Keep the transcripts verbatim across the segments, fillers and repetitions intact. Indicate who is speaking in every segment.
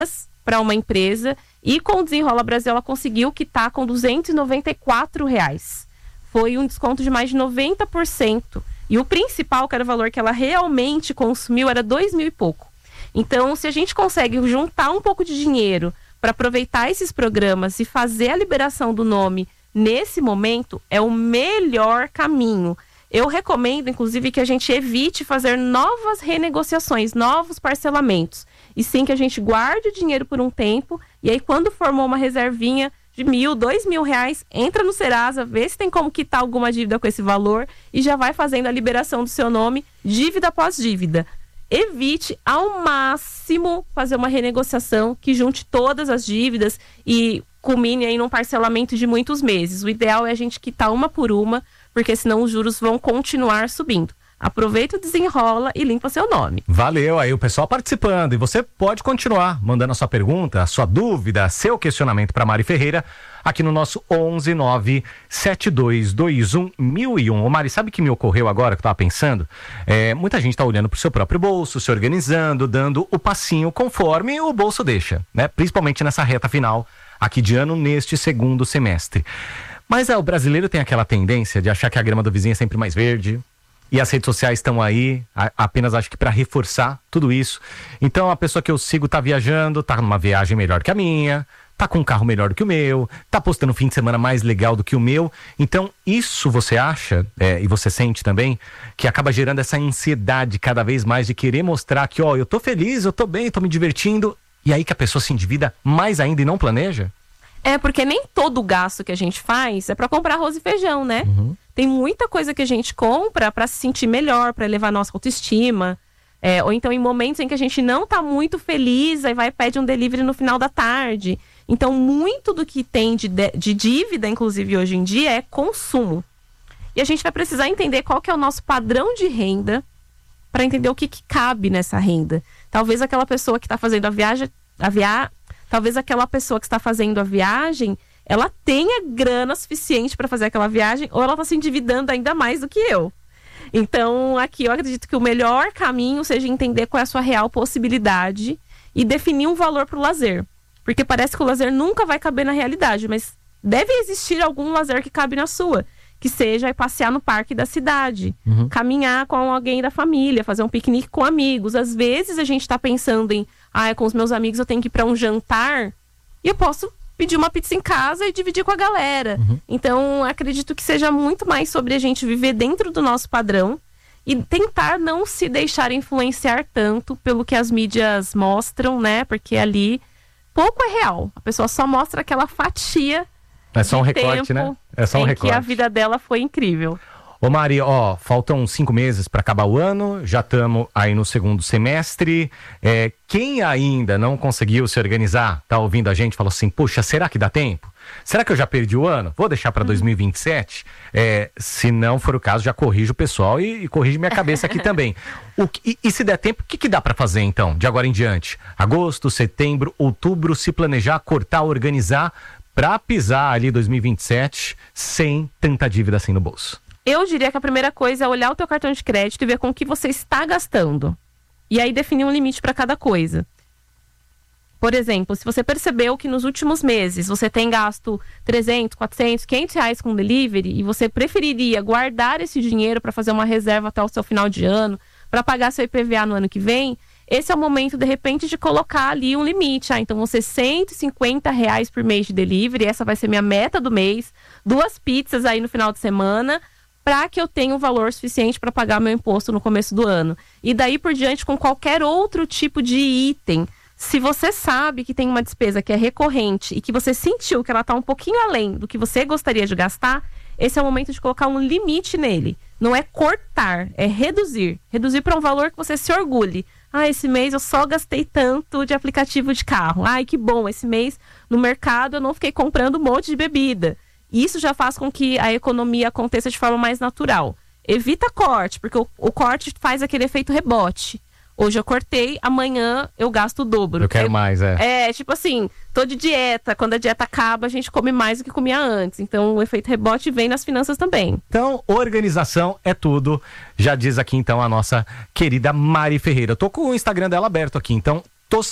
Speaker 1: para uma empresa e com o Desenrola Brasil ela conseguiu quitar com duzentos e noventa e quatro reais. Foi um desconto de mais de noventa por cento. E o principal, que era o valor que ela realmente consumiu, era dois mil e pouco. Então, se a gente consegue juntar um pouco de dinheiro para aproveitar esses programas e fazer a liberação do nome nesse momento, é o melhor caminho. Eu recomendo, inclusive, que a gente evite fazer novas renegociações, novos parcelamentos. E sim que a gente guarde o dinheiro por um tempo, e aí quando formou uma reservinha de mil, dois mil reais, entra no Serasa, vê se tem como quitar alguma dívida com esse valor e já vai fazendo a liberação do seu nome, dívida após dívida. Evite ao máximo fazer uma renegociação que junte todas as dívidas e culmine aí num parcelamento de muitos meses. O ideal é a gente quitar uma por uma, porque senão os juros vão continuar subindo. Aproveita o Desenrola e limpa seu nome.
Speaker 2: Valeu, aí o pessoal participando. E você pode continuar mandando a sua pergunta, a sua dúvida, seu questionamento para Mari Ferreira aqui no nosso onze nove sete dois dois um mil e um. Ô Mari, sabe o que me ocorreu agora que eu tava pensando? É, muita gente tá olhando pro seu próprio bolso, se organizando, dando o passinho conforme o bolso deixa, né? Principalmente nessa reta final aqui de ano, neste segundo semestre. Mas é, o brasileiro tem aquela tendência de achar que a grama do vizinho é sempre mais verde. E as redes sociais estão aí, a, apenas acho que para reforçar tudo isso. Então a pessoa que eu sigo tá viajando, tá numa viagem melhor que a minha, tá com um carro melhor do que o meu, tá postando um fim de semana mais legal do que o meu. Então isso você acha, é, e você sente também, que acaba gerando essa ansiedade cada vez mais de querer mostrar que, ó, eu tô feliz, eu tô bem, tô me divertindo. E aí que a pessoa se endivida mais ainda e não planeja?
Speaker 1: É, porque nem todo o gasto que a gente faz é para comprar arroz e feijão, né?
Speaker 2: Uhum.
Speaker 1: Tem muita coisa que a gente compra para se sentir melhor, para elevar nossa autoestima. É, ou então em momentos em que a gente não tá muito feliz, aí vai e pede um delivery no final da tarde. Então muito do que tem de, de dívida, inclusive hoje em dia, é consumo. E a gente vai precisar entender qual que é o nosso padrão de renda para entender o que, que cabe nessa renda. Talvez aquela pessoa que está fazendo a viagem, a via... talvez aquela pessoa que está fazendo a viagem, ela tenha grana suficiente para fazer aquela viagem, ou ela está se endividando ainda mais do que eu. Então, aqui eu acredito que o melhor caminho seja entender qual é a sua real possibilidade e definir um valor para o lazer. Porque parece que o lazer nunca vai caber na realidade, mas deve existir algum lazer que cabe na sua. Que seja ir passear no parque da cidade, uhum. caminhar com alguém da família, fazer um piquenique com amigos. Às vezes a gente está pensando em, ah, com os meus amigos eu tenho que ir para um jantar e eu posso pedir uma pizza em casa e dividir com a galera. Uhum. Então, acredito que seja muito mais sobre a gente viver dentro do nosso padrão e tentar não se deixar influenciar tanto pelo que as mídias mostram, né? Porque ali pouco é real. A pessoa só mostra aquela fatia.
Speaker 2: É só um recorte, né? É só um recorte.
Speaker 1: Que a vida dela foi incrível.
Speaker 2: Ô Mari, ó, faltam cinco meses para acabar o ano, já estamos aí no segundo semestre. É, quem ainda não conseguiu se organizar, tá ouvindo a gente, falou assim, poxa, será que dá tempo? Será que eu já perdi o ano? Vou deixar para dois mil e vinte e sete? É, se não for o caso, já corrijo o pessoal e, e corrige minha cabeça aqui também. O que, e, e se der tempo, o que, que dá para fazer então, de agora em diante? Agosto, setembro, outubro, se planejar, cortar, organizar, para pisar ali dois mil e vinte e sete sem tanta dívida assim no bolso.
Speaker 1: Eu diria que a primeira coisa é olhar o teu cartão de crédito e ver com o que você está gastando. E aí definir um limite para cada coisa. Por exemplo, se você percebeu que nos últimos meses você tem gasto trezentos, quatrocentos, quinhentos reais com delivery e você preferiria guardar esse dinheiro para fazer uma reserva até o seu final de ano, para pagar seu I P V A no ano que vem, esse é o momento, de repente, de colocar ali um limite. Ah, então vão ser cento e cinquenta reais por mês de delivery, essa vai ser minha meta do mês, duas pizzas aí no final de semana, para que eu tenha um valor suficiente para pagar meu imposto no começo do ano. E daí por diante, com qualquer outro tipo de item. Se você sabe que tem uma despesa que é recorrente e que você sentiu que ela está um pouquinho além do que você gostaria de gastar, esse é o momento de colocar um limite nele. Não é cortar, é reduzir. Reduzir para um valor que você se orgulhe. Ah, esse mês eu só gastei tanto de aplicativo de carro. Ai, que bom, esse mês no mercado eu não fiquei comprando um monte de bebida. Isso já faz com que a economia aconteça de forma mais natural. Evita corte, porque o, o corte faz aquele efeito rebote. Hoje eu cortei, amanhã eu gasto o dobro.
Speaker 2: Eu quero eu, mais, é.
Speaker 1: É, tipo assim, tô de dieta. Quando a dieta acaba, a gente come mais do que comia antes. Então o efeito rebote vem nas finanças também.
Speaker 2: Então, organização é tudo. Já diz aqui então a nossa querida Mari Ferreira. Eu tô com o Instagram dela aberto aqui, então Tostão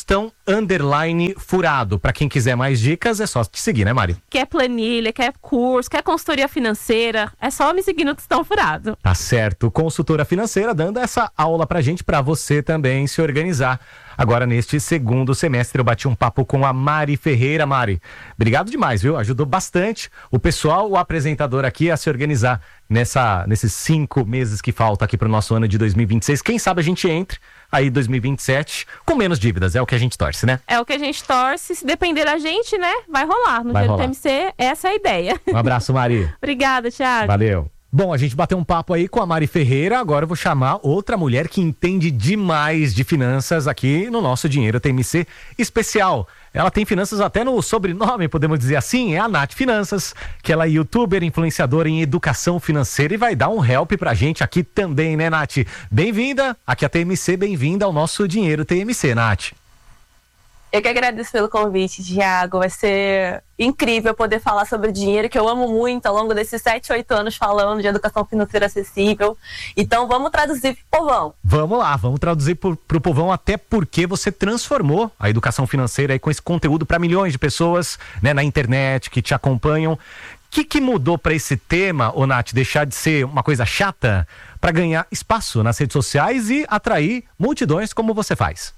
Speaker 2: underline furado. Para quem quiser mais dicas, é só te seguir, né, Mari?
Speaker 1: Quer planilha, quer curso, quer consultoria financeira, é só me seguir no Tostão Furado.
Speaker 2: Tá certo. Consultora financeira dando essa aula pra gente, pra você também se organizar. Agora, neste segundo semestre, eu bati um papo com a Mari Ferreira. Mari, obrigado demais, viu? Ajudou bastante o pessoal, o apresentador aqui a se organizar nessa, nesses cinco meses que falta aqui pro nosso ano de dois mil e vinte e seis. Quem sabe a gente entre aí dois mil e vinte e sete com menos dívidas, é o que a gente torce, né?
Speaker 1: É o que a gente torce, se depender da gente, né, vai rolar. No
Speaker 2: Vai
Speaker 1: dia do
Speaker 2: rolar.
Speaker 1: T M C, essa é a ideia.
Speaker 2: Um abraço, Mari.
Speaker 1: Obrigada, Thiago.
Speaker 2: Valeu. Bom, a gente bateu um papo aí com a Mari Ferreira, agora eu vou chamar outra mulher que entende demais de finanças aqui no nosso Dinheiro T M C especial. Ela tem finanças até no sobrenome, podemos dizer assim, é a Nath Finanças, que ela é youtuber, influenciadora em educação financeira e vai dar um help pra gente aqui também, né, Nath? Bem-vinda aqui a T M C, bem-vinda ao nosso Dinheiro T M C, Nath.
Speaker 3: Eu que agradeço pelo convite, Thiago. Vai ser incrível poder falar sobre dinheiro, que eu amo muito ao longo desses sete, oito anos falando de educação financeira acessível. Então vamos traduzir pro povão.
Speaker 2: Vamos lá, vamos traduzir pro, pro povão, até porque você transformou a educação financeira aí com esse conteúdo para milhões de pessoas, né, na internet, que te acompanham. O que, que mudou para esse tema, ô Nath, deixar de ser uma coisa chata para ganhar espaço nas redes sociais e atrair multidões como você faz?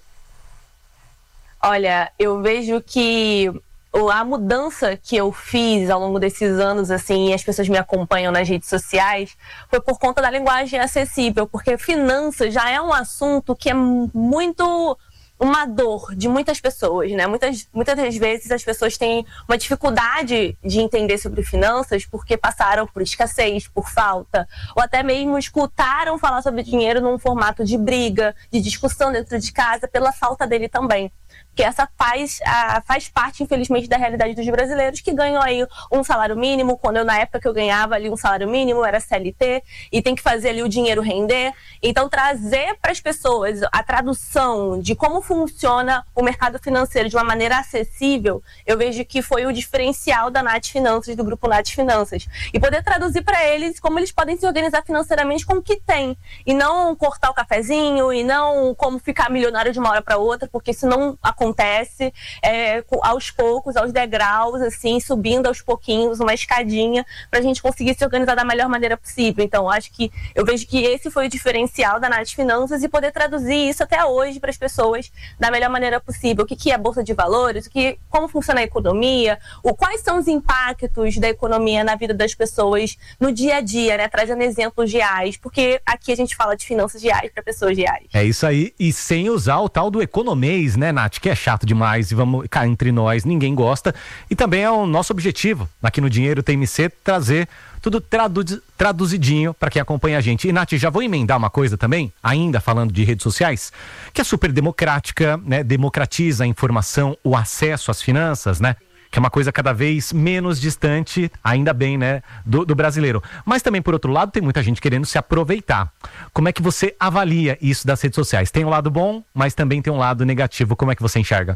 Speaker 3: Olha, eu vejo que a mudança que eu fiz ao longo desses anos, assim, e as pessoas me acompanham nas redes sociais, foi por conta da linguagem acessível, porque finanças já é um assunto que é muito uma dor de muitas pessoas, né? Muitas, muitas das vezes as pessoas têm uma dificuldade de entender sobre finanças porque passaram por escassez, por falta, ou até mesmo escutaram falar sobre dinheiro num formato de briga, de discussão dentro de casa, pela falta dele também. Porque essa faz, a, faz parte, infelizmente, da realidade dos brasileiros que ganham aí um salário mínimo. Quando eu, na época que eu ganhava ali um salário mínimo, era C L T, e tem que fazer ali o dinheiro render. Então, trazer para as pessoas a tradução de como funciona o mercado financeiro de uma maneira acessível, eu vejo que foi o diferencial da Nath Finanças, do grupo Nath Finanças. E poder traduzir para eles como eles podem se organizar financeiramente com o que tem. E não cortar o cafezinho, e não como ficar milionário de uma hora para outra, porque isso não acontece, é, aos poucos, aos degraus, assim, subindo aos pouquinhos, uma escadinha, para a gente conseguir se organizar da melhor maneira possível. Então, acho que eu vejo que esse foi o diferencial da Nath Finanças e poder traduzir isso até hoje para as pessoas da melhor maneira possível. O que, que é a Bolsa de Valores, o que, como funciona a economia, o, quais são os impactos da economia na vida das pessoas no dia a dia, né? Trazendo exemplos reais, porque aqui a gente fala de finanças reais para pessoas reais.
Speaker 2: É isso aí, e sem usar o tal do economês, né, Nath? Que é chato demais e vamos cá entre nós, ninguém gosta. E também é o nosso objetivo aqui no Dinheiro T M C trazer tudo tradu- traduzidinho para quem acompanha a gente. E Nath, já vou emendar uma coisa também, ainda falando de redes sociais, que é super democrática, né? Democratiza a informação, o acesso às finanças, né? Que é uma coisa cada vez menos distante, ainda bem, né, do, do brasileiro. Mas também, por outro lado, tem muita gente querendo se aproveitar. Como é que você avalia isso das redes sociais? Tem um lado bom, mas também tem um lado negativo. Como é que você enxerga?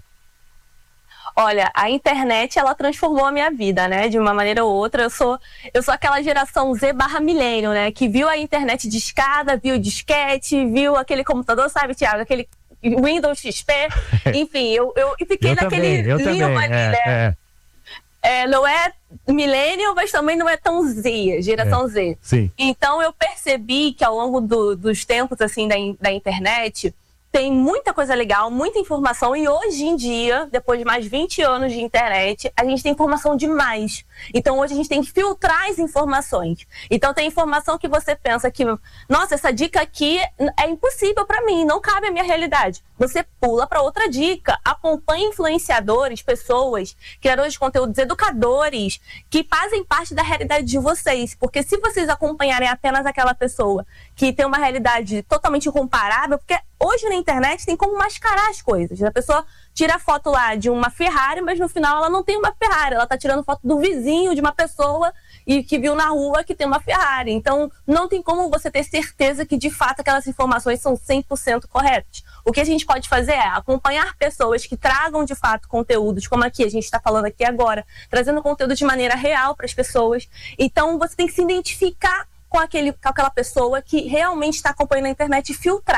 Speaker 3: Olha, a internet, ela transformou a minha vida, né? De uma maneira ou outra. Eu sou, eu sou aquela geração Z barra milênio, né? Que viu a internet de escada, viu o disquete, viu aquele computador, sabe, Thiago? Aquele Windows X P. Enfim, eu, eu fiquei
Speaker 2: eu
Speaker 3: naquele
Speaker 2: também, eu
Speaker 3: limbo
Speaker 2: também,
Speaker 3: ali,
Speaker 2: é,
Speaker 3: né?
Speaker 2: É.
Speaker 3: É, não é millennial, mas também não é tão Z, geração
Speaker 2: É,
Speaker 3: Z.
Speaker 2: sim.
Speaker 3: Então eu percebi que ao longo do, dos tempos assim da, da internet tem muita coisa legal, muita informação, e hoje em dia, depois de mais vinte anos de internet, a gente tem informação demais. Então hoje a gente tem que filtrar as informações. Então tem informação que você pensa que, nossa, essa dica aqui é impossível para mim, não cabe à minha realidade. Você pula para outra dica. Acompanhe influenciadores, pessoas, criadores de conteúdos, educadores, que fazem parte da realidade de vocês. Porque se vocês acompanharem apenas aquela pessoa que tem uma realidade totalmente incomparável, porque hoje na internet tem como mascarar as coisas. A pessoa tira foto lá de uma Ferrari, mas no final ela não tem uma Ferrari. Ela tá tirando foto do vizinho, de uma pessoa e que viu na rua que tem uma Ferrari. Então não tem como você ter certeza que de fato aquelas informações são cem por cento corretas. O que a gente pode fazer é acompanhar pessoas que tragam de fato conteúdos, como aqui a gente está falando aqui agora, trazendo conteúdo de maneira real para as pessoas. Então você tem que se identificar com, aquele, com aquela pessoa que realmente está acompanhando a internet e filtrar.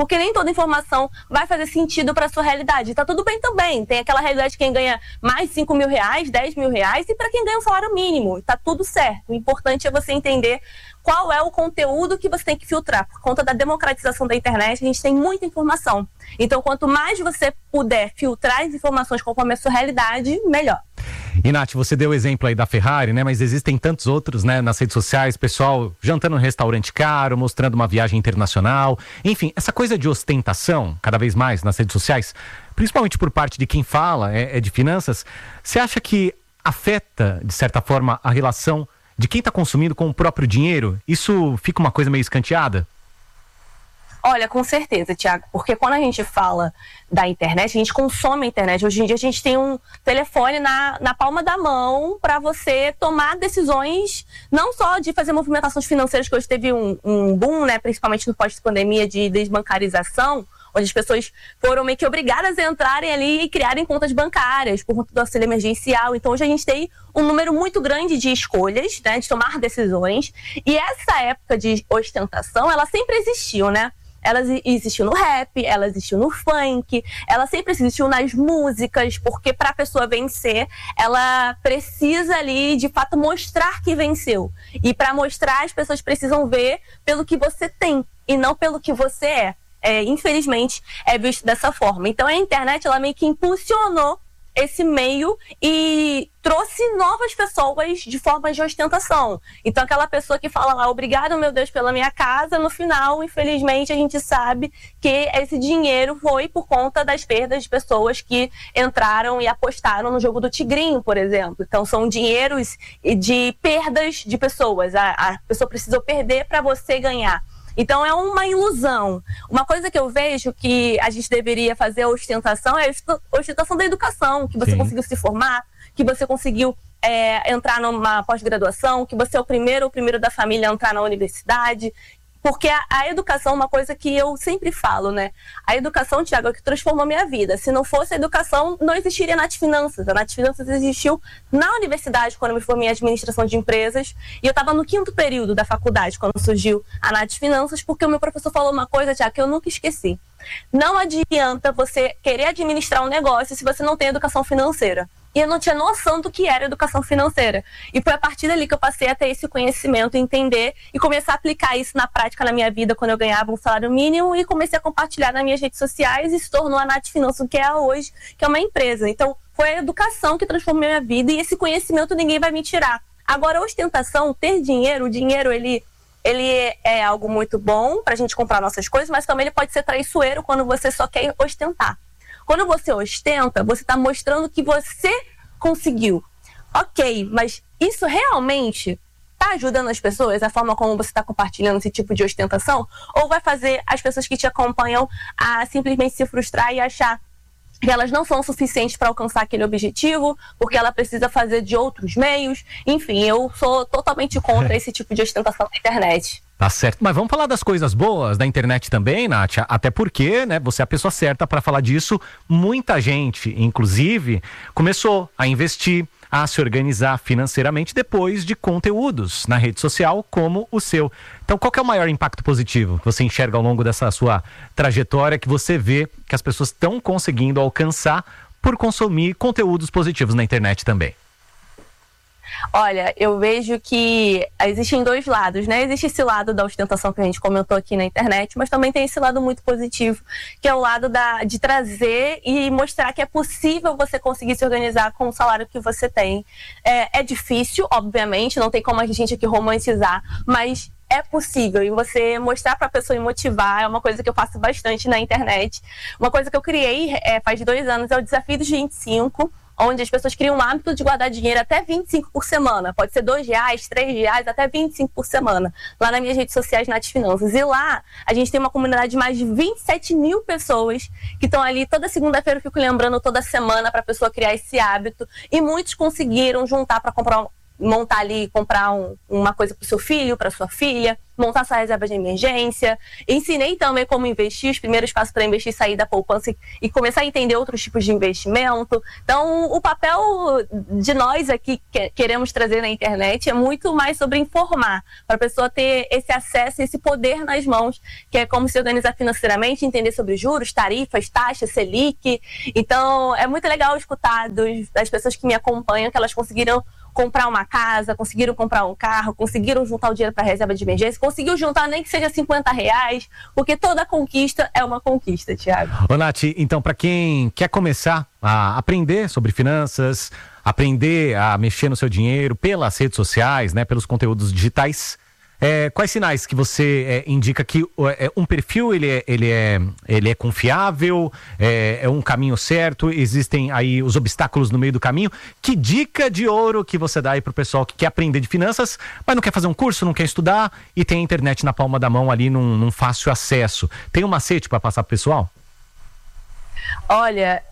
Speaker 3: Porque nem toda informação vai fazer sentido para sua realidade. Tá tudo bem também. Tem aquela realidade de quem ganha mais de cinco mil reais, dez mil reais e para quem ganha um salário mínimo. Tá tudo certo. O importante é você entender qual é o conteúdo que você tem que filtrar. Por conta da democratização da internet, a gente tem muita informação. Então, quanto mais você puder filtrar as informações conforme a sua realidade, melhor.
Speaker 2: E, Nath, você deu o exemplo aí da Ferrari, né? Mas existem tantos outros, né? Nas redes sociais, pessoal jantando em um restaurante caro, mostrando uma viagem internacional. Enfim, essa coisa de ostentação, cada vez mais nas redes sociais, principalmente por parte de quem fala é, é de finanças, você acha que afeta, de certa forma, a relação de quem está consumindo com o próprio dinheiro? Isso fica uma coisa meio escanteada?
Speaker 3: Olha, com certeza, Thiago, porque quando a gente fala da internet, a gente consome a internet. Hoje em dia a gente tem um telefone na, na palma da mão para você tomar decisões, não só de fazer movimentações financeiras, que hoje teve um, um boom, né, principalmente no pós-pandemia, de desbancarização, onde as pessoas foram meio que obrigadas a entrarem ali e criarem contas bancárias por conta do auxílio emergencial. Então hoje a gente tem um número muito grande de escolhas, né, de tomar decisões. E essa época de ostentação, ela sempre existiu, né? Ela existiu no rap, ela existiu no funk, ela sempre existiu nas músicas, porque para a pessoa vencer, ela precisa ali, de fato, mostrar que venceu. E para mostrar, as pessoas precisam ver pelo que você tem e não pelo que você é. É, infelizmente, é visto dessa forma. Então, a internet, ela meio que impulsionou esse meio e trouxe novas pessoas de formas de ostentação. Então, aquela pessoa que fala lá, obrigado, meu Deus, pela minha casa, no final, infelizmente, a gente sabe que esse dinheiro foi por conta das perdas de pessoas que entraram e apostaram no jogo do tigrinho, por exemplo. Então, são dinheiros de perdas de pessoas. A, a pessoa precisou perder para você ganhar. Então é uma ilusão. Uma coisa que eu vejo que a gente deveria fazer a ostentação é a ostentação da educação, que você Sim. conseguiu se formar, que você conseguiu é, entrar numa pós-graduação, que você é o primeiro, o primeiro da família a entrar na universidade. Porque a, a educação é uma coisa que eu sempre falo, né? A educação, Thiago, é o que transformou a minha vida. Se não fosse a educação, não existiria a Nath Finanças. A Nath Finanças existiu na universidade, quando eu me formei em administração de empresas. E eu estava no quinto período da faculdade, quando surgiu a Nath Finanças, porque o meu professor falou uma coisa, Thiago, que eu nunca esqueci. Não adianta você querer administrar um negócio se você não tem educação financeira. E eu não tinha noção do que era educação financeira. E foi a partir dali que eu passei a ter esse conhecimento, entender e começar a aplicar isso na prática na minha vida quando eu ganhava um salário mínimo e comecei a compartilhar nas minhas redes sociais e se tornou a Nath Finanças, que é hoje, que é uma empresa. Então, foi a educação que transformou a minha vida e esse conhecimento ninguém vai me tirar. Agora, a ostentação, ter dinheiro, o dinheiro, ele... ele é algo muito bom pra gente comprar nossas coisas, mas também ele pode ser traiçoeiro quando você só quer ostentar. Quando você ostenta, você está mostrando que você conseguiu. Ok, mas isso realmente está ajudando as pessoas, a forma como você está compartilhando esse tipo de ostentação? Ou vai fazer as pessoas que te acompanham a simplesmente se frustrar e achar que elas não são suficientes para alcançar aquele objetivo, porque ela precisa fazer de outros meios? Enfim, eu sou totalmente contra esse tipo de ostentação na internet.
Speaker 2: Tá certo, mas vamos falar das coisas boas da internet também, Nath, até porque, né, você é a pessoa certa para falar disso. Muita gente, inclusive, começou a investir, a se organizar financeiramente depois de conteúdos na rede social como o seu. Então, qual que é o maior impacto positivo que você enxerga ao longo dessa sua trajetória, que você vê que as pessoas estão conseguindo alcançar por consumir conteúdos positivos na internet também?
Speaker 3: Olha, eu vejo que existem dois lados, né? Existe esse lado da ostentação que a gente comentou aqui na internet, mas também tem esse lado muito positivo, que é o lado da, de trazer e mostrar que é possível você conseguir se organizar com o salário que você tem. É, é difícil, obviamente, não tem como a gente aqui romantizar, mas é possível. E você mostrar para a pessoa e motivar é uma coisa que eu faço bastante na internet. Uma coisa que eu criei é, faz dois anos é o Desafio dos vinte e cinco, onde as pessoas criam um hábito de guardar dinheiro até vinte e cinco por semana. Pode ser dois reais, três reais, até vinte e cinco por semana. Lá nas minhas redes sociais, Nath Finanças. E lá, a gente tem uma comunidade de mais de vinte e sete mil pessoas que estão ali. Toda segunda-feira eu fico lembrando toda semana para a pessoa criar esse hábito. E muitos conseguiram juntar para comprar montar ali, comprar um, uma coisa para o seu filho, para sua filha, montar sua reserva de emergência. Ensinei também como investir, os primeiros passos para investir, sair da poupança e, e começar a entender outros tipos de investimento. Então, o papel de nós aqui que queremos trazer na internet é muito mais sobre informar, para a pessoa ter esse acesso, esse poder nas mãos, que é como se organizar financeiramente, entender sobre juros, tarifas, taxas, Selic. Então, é muito legal escutar dos, das pessoas que me acompanham, que elas conseguiram comprar uma casa, conseguiram comprar um carro, conseguiram juntar o dinheiro para a reserva de emergência, conseguiu juntar nem que seja cinquenta reais, porque toda conquista é uma conquista, Thiago.
Speaker 2: Ô, Nath, então para quem quer começar a aprender sobre finanças, aprender a mexer no seu dinheiro pelas redes sociais, né, pelos conteúdos digitais, É, quais sinais que você é, indica que é, um perfil ele é, ele é, ele é confiável, é, é um caminho certo, existem aí os obstáculos no meio do caminho? Que dica de ouro que você dá aí pro pessoal que quer aprender de finanças, mas não quer fazer um curso, não quer estudar e tem a internet na palma da mão ali num, num fácil acesso? Tem um macete para passar pro pessoal?
Speaker 3: Olha,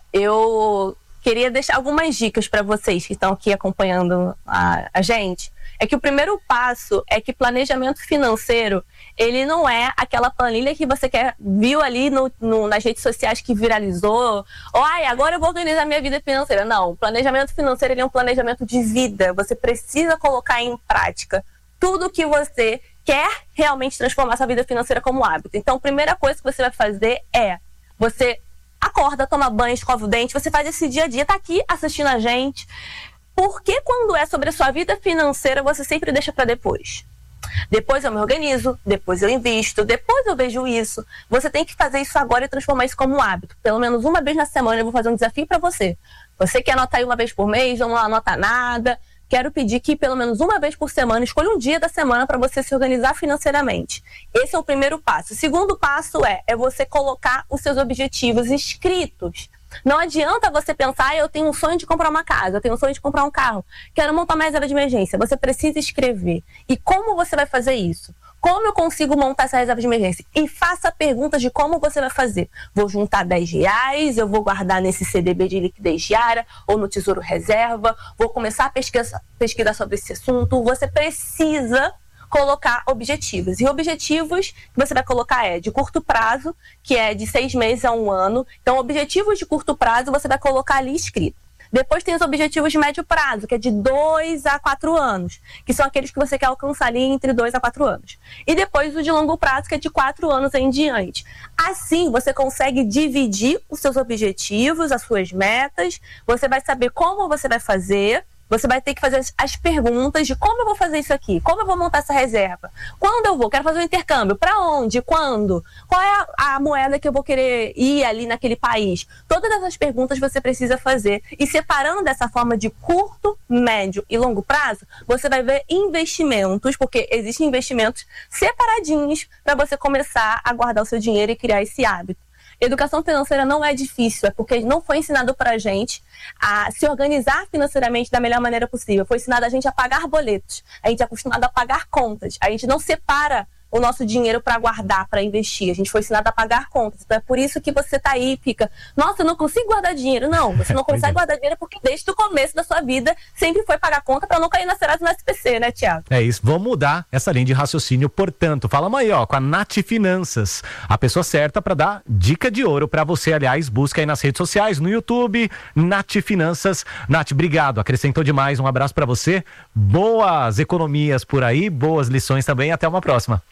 Speaker 3: eu queria deixar algumas dicas para vocês que estão aqui acompanhando a, a gente. É que o primeiro passo é que planejamento financeiro, ele não é aquela planilha que você quer, viu ali no, no, nas redes sociais que viralizou, ou ai, agora eu vou organizar minha vida financeira. Não, o planejamento financeiro ele é um planejamento de vida. Você precisa colocar em prática tudo que você quer realmente transformar sua vida financeira como hábito. Então, a primeira coisa que você vai fazer é, você acorda, toma banho, escova o dente, você faz esse dia a dia, tá aqui assistindo a gente. Porque quando é sobre a sua vida financeira, você sempre deixa para depois? Depois eu me organizo, depois eu invisto, depois eu vejo isso. Você tem que fazer isso agora e transformar isso como um hábito. Pelo menos uma vez na semana eu vou fazer um desafio para você. Você quer anotar aí uma vez por mês, não anota nada. Quero pedir que pelo menos uma vez por semana, escolha um dia da semana para você se organizar financeiramente. Esse é o primeiro passo. O segundo passo é, é você colocar os seus objetivos escritos. Não adianta você pensar, ah, eu tenho um sonho de comprar uma casa, eu tenho um sonho de comprar um carro, quero montar uma reserva de emergência. Você precisa escrever. E como você vai fazer isso? Como eu consigo montar essa reserva de emergência? E faça perguntas de como você vai fazer. Vou juntar dez reais, eu vou guardar nesse C D B de liquidez diária ou no Tesouro Reserva, vou começar a pesquisar, pesquisar sobre esse assunto. Você precisa colocar objetivos. E objetivos que você vai colocar é de curto prazo, que é de seis meses a um ano. Então, objetivos de curto prazo você vai colocar ali escrito. Depois tem os objetivos de médio prazo, que é de dois a quatro anos, que são aqueles que você quer alcançar ali entre dois a quatro anos. E depois o de longo prazo, que é de quatro anos em diante. Assim, você consegue dividir os seus objetivos, as suas metas, você vai saber como você vai fazer. Você vai ter que fazer as perguntas de como eu vou fazer isso aqui, como eu vou montar essa reserva, quando eu vou, quero fazer um intercâmbio, para onde, quando, qual é a, a moeda que eu vou querer ir ali naquele país. Todas essas perguntas você precisa fazer e separando dessa forma de curto, médio e longo prazo, você vai ver investimentos, porque existem investimentos separadinhos para você começar a guardar o seu dinheiro e criar esse hábito. Educação financeira não é difícil, é porque não foi ensinado pra gente a se organizar financeiramente da melhor maneira possível. Foi ensinado a gente a pagar boletos, a gente é acostumado a pagar contas, a gente não separa o nosso dinheiro para guardar, para investir. A gente foi ensinado a pagar contas. Então é por isso que você tá aí e fica, nossa, eu não consigo guardar dinheiro. Não, você não consegue guardar dinheiro porque desde o começo da sua vida sempre foi pagar conta para não cair na Serasa e no S P C, né, Thiago?
Speaker 2: É isso, vamos mudar essa linha de raciocínio, portanto. Falamos aí, ó, com a Nath Finanças, a pessoa certa para dar dica de ouro para você. Aliás, busca aí nas redes sociais, no YouTube, Nath Finanças. Nath, obrigado, acrescentou demais. Um abraço para você. Boas economias por aí, boas lições também. Até uma próxima.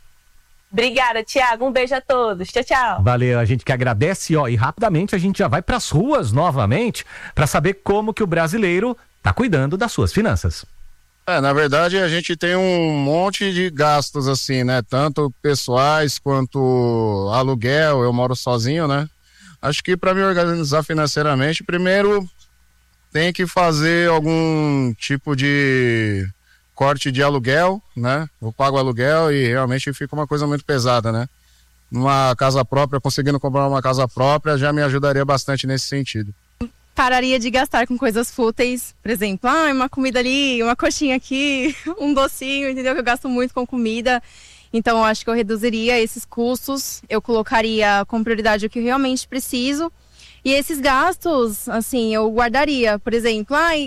Speaker 3: Obrigada, Thiago. Um beijo a todos. Tchau, tchau.
Speaker 2: Valeu, a gente que agradece, ó, e rapidamente a gente já vai pras ruas novamente para saber como que o brasileiro tá cuidando das suas finanças.
Speaker 4: É, na verdade a gente tem um monte de gastos assim, né? Tanto pessoais quanto aluguel, eu moro sozinho, né? Acho que para me organizar financeiramente, primeiro tem que fazer algum tipo de corte de aluguel, né? Eu pago aluguel e realmente fica uma coisa muito pesada, né? Numa casa própria, conseguindo comprar uma casa própria, já me ajudaria bastante nesse sentido.
Speaker 5: Pararia de gastar com coisas fúteis, por exemplo, ah, uma comida ali, uma coxinha aqui, um docinho, entendeu? Que eu gasto muito com comida. Então, eu acho que eu reduziria esses custos, eu colocaria com prioridade o que eu realmente preciso. E esses gastos, assim, eu guardaria, por exemplo, ai,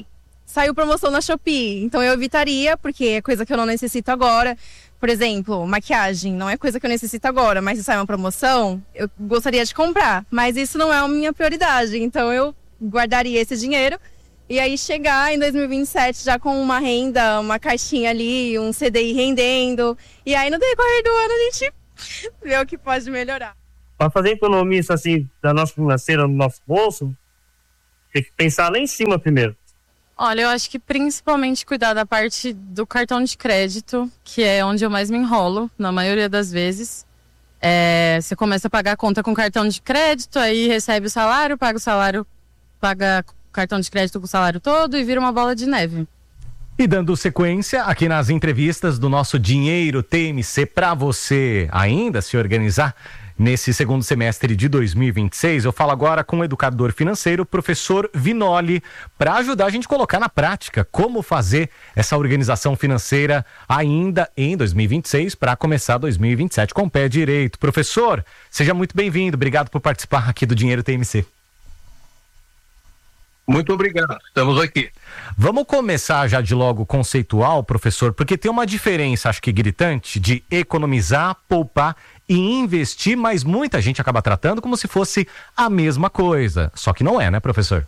Speaker 5: saiu promoção na Shopee, então eu evitaria, porque é coisa que eu não necessito agora. Por exemplo, maquiagem não é coisa que eu necessito agora, mas se sai uma promoção, eu gostaria de comprar. Mas isso não é a minha prioridade, então eu guardaria esse dinheiro. E aí chegar em dois mil e vinte e sete já com uma renda, uma caixinha ali, um C D I rendendo. E aí no decorrer do ano a gente vê o que pode melhorar.
Speaker 6: Para fazer economia assim, da nossa financeira, do nosso bolso, tem que pensar lá em cima primeiro.
Speaker 7: Olha, eu acho que principalmente cuidar da parte do cartão de crédito, que é onde eu mais me enrolo, na maioria das vezes. É, você começa a pagar a conta com cartão de crédito, aí recebe o salário, paga o salário, paga cartão de crédito com o salário todo e vira uma bola de neve.
Speaker 2: E dando sequência aqui nas entrevistas do nosso Dinheiro T M C para você ainda se organizar nesse segundo semestre de dois mil e vinte e seis, eu falo agora com o educador financeiro, professor Vinoli, para ajudar a gente a colocar na prática como fazer essa organização financeira ainda em dois mil e vinte e seis para começar dois mil e vinte e sete com o pé direito. Professor, seja muito bem-vindo, obrigado por participar aqui do Dinheiro T M C.
Speaker 8: Muito obrigado, estamos aqui.
Speaker 2: Vamos começar já de logo conceitual, professor, porque tem uma diferença, acho que gritante, de economizar, poupar e investir, mas muita gente acaba tratando como se fosse a mesma coisa. Só que não é, né, professor?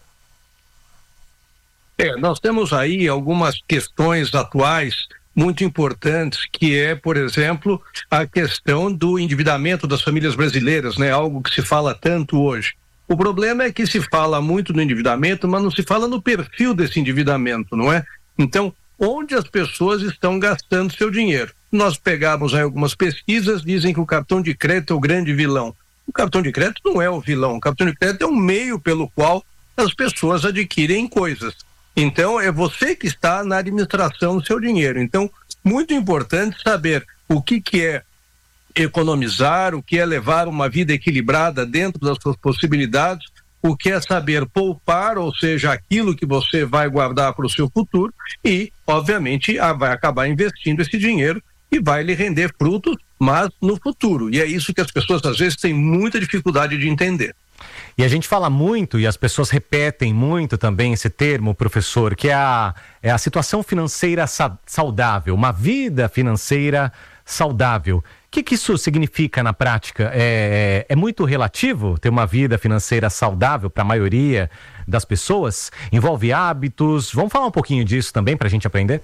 Speaker 8: É, nós temos aí algumas questões atuais muito importantes, que é, por exemplo, a questão do endividamento das famílias brasileiras, né? Algo que se fala tanto hoje. O problema é que se fala muito no endividamento, mas não se fala no perfil desse endividamento, não é? Então, onde as pessoas estão gastando seu dinheiro? Nós pegamos aí algumas pesquisas, dizem que o cartão de crédito é o grande vilão. O cartão de crédito não é o vilão, o cartão de crédito é um meio pelo qual as pessoas adquirem coisas. Então, é você que está na administração do seu dinheiro. Então, muito importante saber o que que é economizar, o que é levar uma vida equilibrada dentro das suas possibilidades, o que é saber poupar, ou seja, aquilo que você vai guardar para o seu futuro e, obviamente, vai acabar investindo esse dinheiro e vai lhe render frutos, mas no futuro. E é isso que as pessoas, às vezes, têm muita dificuldade de entender.
Speaker 2: E a gente fala muito, e as pessoas repetem muito também esse termo, professor, que é a, é a situação financeira sa- saudável, uma vida financeira saudável. O que, que isso significa na prática? É, é, é muito relativo ter uma vida financeira saudável para a maioria das pessoas? Envolve hábitos? Vamos falar um pouquinho disso também para a gente aprender?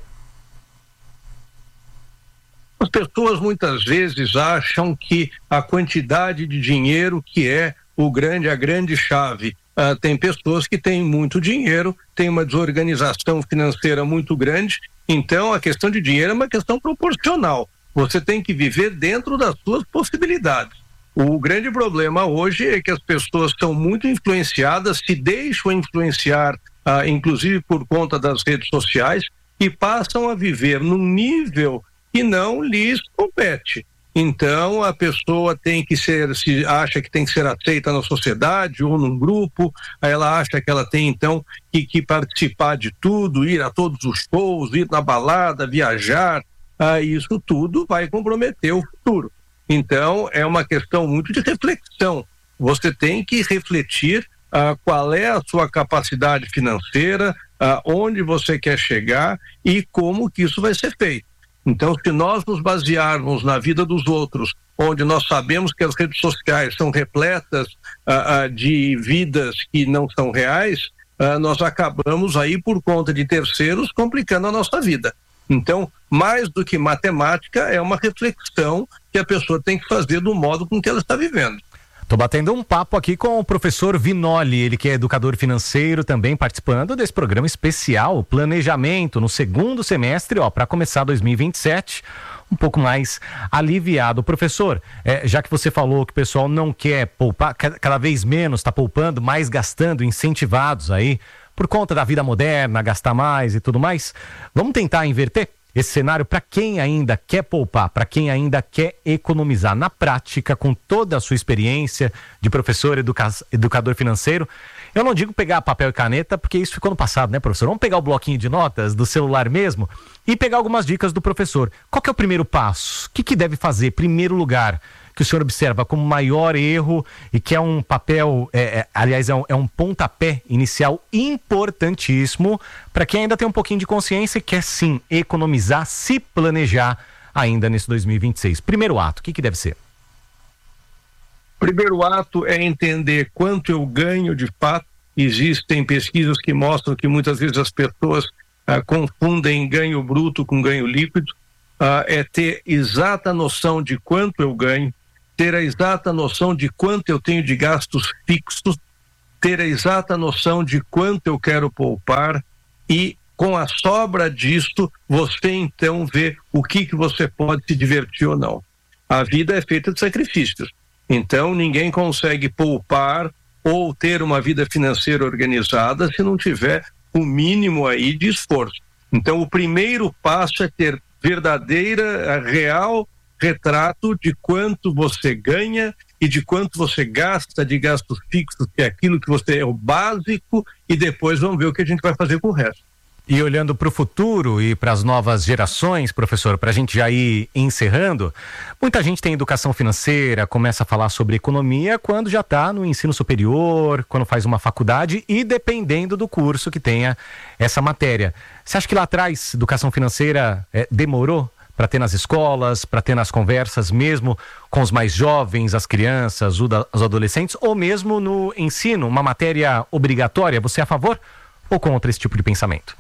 Speaker 8: As pessoas muitas vezes acham que a quantidade de dinheiro que é o grande, a grande chave. Uh, tem pessoas que têm muito dinheiro, tem uma desorganização financeira muito grande, então a questão de dinheiro é uma questão proporcional. Você tem que viver dentro das suas possibilidades. O grande problema hoje é que as pessoas são muito influenciadas, se deixam influenciar, ah, inclusive por conta das redes sociais, e passam a viver num nível que não lhes compete. Então, a pessoa tem que ser, se acha que tem que ser aceita na sociedade ou num grupo, aí ela acha que ela tem, então, que, que participar de tudo, ir a todos os shows, ir na balada, viajar. Ah, isso tudo vai comprometer o futuro. Então, é uma questão muito de reflexão. Você tem que refletir ah, qual é a sua capacidade financeira, ah, onde você quer chegar e como que isso vai ser feito. Então, se nós nos basearmos na vida dos outros, onde nós sabemos que as redes sociais são repletas ah, ah, de vidas que não são reais, ah, nós acabamos aí, por conta de terceiros, complicando a nossa vida. Então, mais do que matemática, é uma reflexão que a pessoa tem que fazer do modo com que ela está vivendo.
Speaker 2: Tô batendo um papo aqui com o professor Vinoli, ele que é educador financeiro, também participando desse programa especial, Planejamento, no segundo semestre, ó, para começar dois mil e vinte e sete, um pouco mais aliviado. Professor, é, já que você falou que o pessoal não quer poupar, cada vez menos está poupando, mais gastando, incentivados aí, por conta da vida moderna, gastar mais e tudo mais, vamos tentar inverter esse cenário para quem ainda quer poupar, para quem ainda quer economizar na prática, com toda a sua experiência de professor, educa- educador financeiro. Eu não digo pegar papel e caneta, porque isso ficou no passado, né, professor? Vamos pegar o bloquinho de notas do celular mesmo e pegar algumas dicas do professor. Qual que é o primeiro passo? O que, que deve fazer? Primeiro lugar, que o senhor observa como maior erro e que é um papel, é, é, aliás, é um, é um pontapé inicial importantíssimo para quem ainda tem um pouquinho de consciência e quer sim economizar, se planejar ainda nesse dois mil e vinte e seis. Primeiro ato, o que, que deve ser?
Speaker 8: Primeiro ato é entender quanto eu ganho de fato. Existem pesquisas que mostram que muitas vezes as pessoas ah, confundem ganho bruto com ganho líquido. Ah, é ter exata noção de quanto eu ganho, ter a exata noção de quanto eu tenho de gastos fixos, ter a exata noção de quanto eu quero poupar e, com a sobra disto, você então vê o que, que você pode se divertir ou não. A vida é feita de sacrifícios, então ninguém consegue poupar ou ter uma vida financeira organizada se não tiver o mínimo aí de esforço. Então o primeiro passo é ter verdadeira, real retrato de quanto você ganha e de quanto você gasta de gastos fixos, que é aquilo que você é o básico, e depois vamos ver o que a gente vai fazer com o resto.
Speaker 2: E olhando para o futuro e para as novas gerações, professor, para a gente já ir encerrando, muita gente tem educação financeira, começa a falar sobre economia quando já está no ensino superior, quando faz uma faculdade e dependendo do curso que tenha essa matéria. Você acha que lá atrás, educação financeira é, demorou para ter nas escolas, para ter nas conversas, mesmo com os mais jovens, as crianças, os adolescentes, ou mesmo no ensino, uma matéria obrigatória? Você é a favor ou contra esse tipo de pensamento?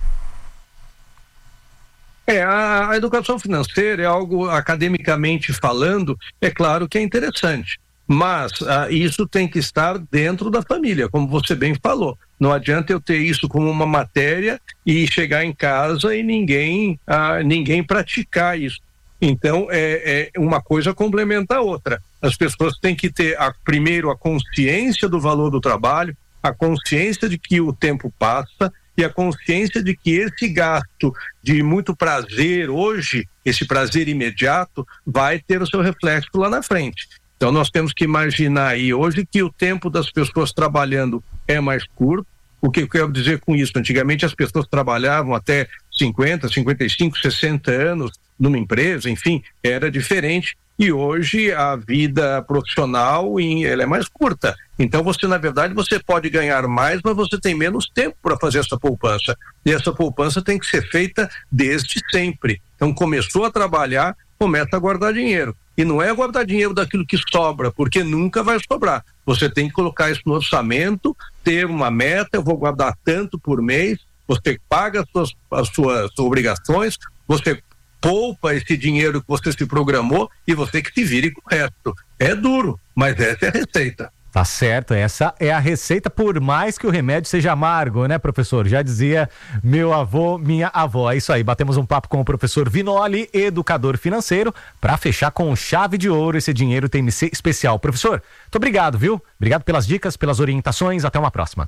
Speaker 8: É, a, a educação financeira é algo, academicamente falando, é claro que é interessante, mas ah, isso tem que estar dentro da família, como você bem falou. Não adianta eu ter isso como uma matéria e chegar em casa e ninguém, ah, ninguém praticar isso. Então, é, é uma coisa complementa a outra. As pessoas têm que ter, a, primeiro, a consciência do valor do trabalho, a consciência de que o tempo passa, e a consciência de que esse gasto de muito prazer hoje, esse prazer imediato, vai ter o seu reflexo lá na frente. Então nós temos que imaginar aí hoje que o tempo das pessoas trabalhando é mais curto. O que eu quero dizer com isso? Antigamente as pessoas trabalhavam até cinquenta, cinquenta e cinco, sessenta anos numa empresa, enfim, era diferente. E hoje a vida profissional ela é mais curta. Então você, na verdade, você pode ganhar mais, mas você tem menos tempo para fazer essa poupança. E essa poupança tem que ser feita desde sempre. Então começou a trabalhar, começa a guardar dinheiro. E não é guardar dinheiro daquilo que sobra, porque nunca vai sobrar. Você tem que colocar isso no orçamento, ter uma meta, eu vou guardar tanto por mês, você paga as suas, as suas obrigações, você poupa esse dinheiro que você se programou e você que se vire com o resto. É duro, mas essa é a receita.
Speaker 2: Tá certo, essa é a receita, por mais que o remédio seja amargo, né, professor? Já dizia meu avô, minha avó. É isso aí, batemos um papo com o professor Vinoli, educador financeiro, para fechar com chave de ouro esse Dinheiro T M C especial. Professor, muito obrigado, viu? Obrigado pelas dicas, pelas orientações, até uma próxima.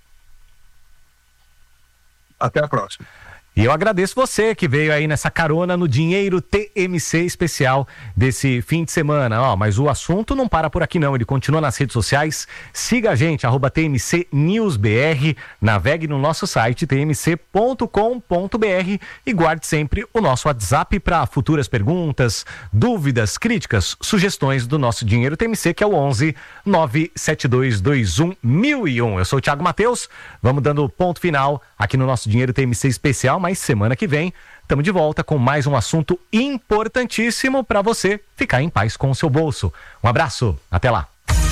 Speaker 8: Até a próxima.
Speaker 2: E eu agradeço você que veio aí nessa carona no Dinheiro T M C especial desse fim de semana. Ó, mas o assunto não para por aqui não, ele continua nas redes sociais. Siga a gente, arroba T M C News B R, navegue no nosso site t m c ponto com ponto b r e guarde sempre o nosso WhatsApp para futuras perguntas, dúvidas, críticas, sugestões do nosso Dinheiro T M C, que é o onze nove sete dois dois um mil e um. Eu sou o Thiago Mateus, vamos dando ponto final aqui no nosso Dinheiro T M C especial, mas semana que vem estamos de volta com mais um assunto importantíssimo para você ficar em paz com o seu bolso. Um abraço, até lá.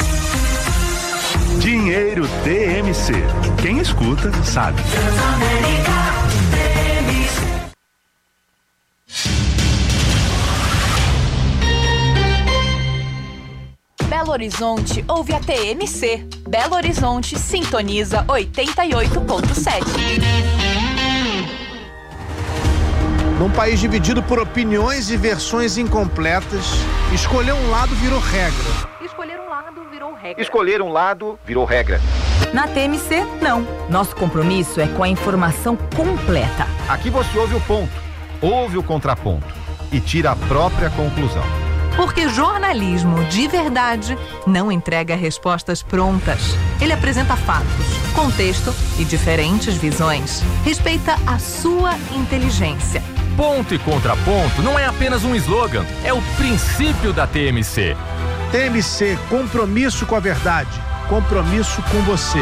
Speaker 9: Dinheiro T M C. Quem escuta sabe.
Speaker 10: Belo Horizonte ouve a T M C. Belo Horizonte sintoniza oitenta e oito ponto sete.
Speaker 11: Num país dividido por opiniões e versões incompletas, escolher um lado virou regra.
Speaker 12: Escolher um lado virou regra.
Speaker 13: Escolher um lado virou regra.
Speaker 12: Na T M C, não. Nosso compromisso é com a informação completa.
Speaker 13: Aqui você ouve o ponto, ouve o contraponto e tira a própria conclusão.
Speaker 12: Porque jornalismo de verdade não entrega respostas prontas. Ele apresenta fatos, contexto e diferentes visões. Respeita a sua inteligência.
Speaker 14: Ponto e contraponto não é apenas um slogan, é o princípio da T M C.
Speaker 11: T M C, compromisso com a verdade, compromisso com você.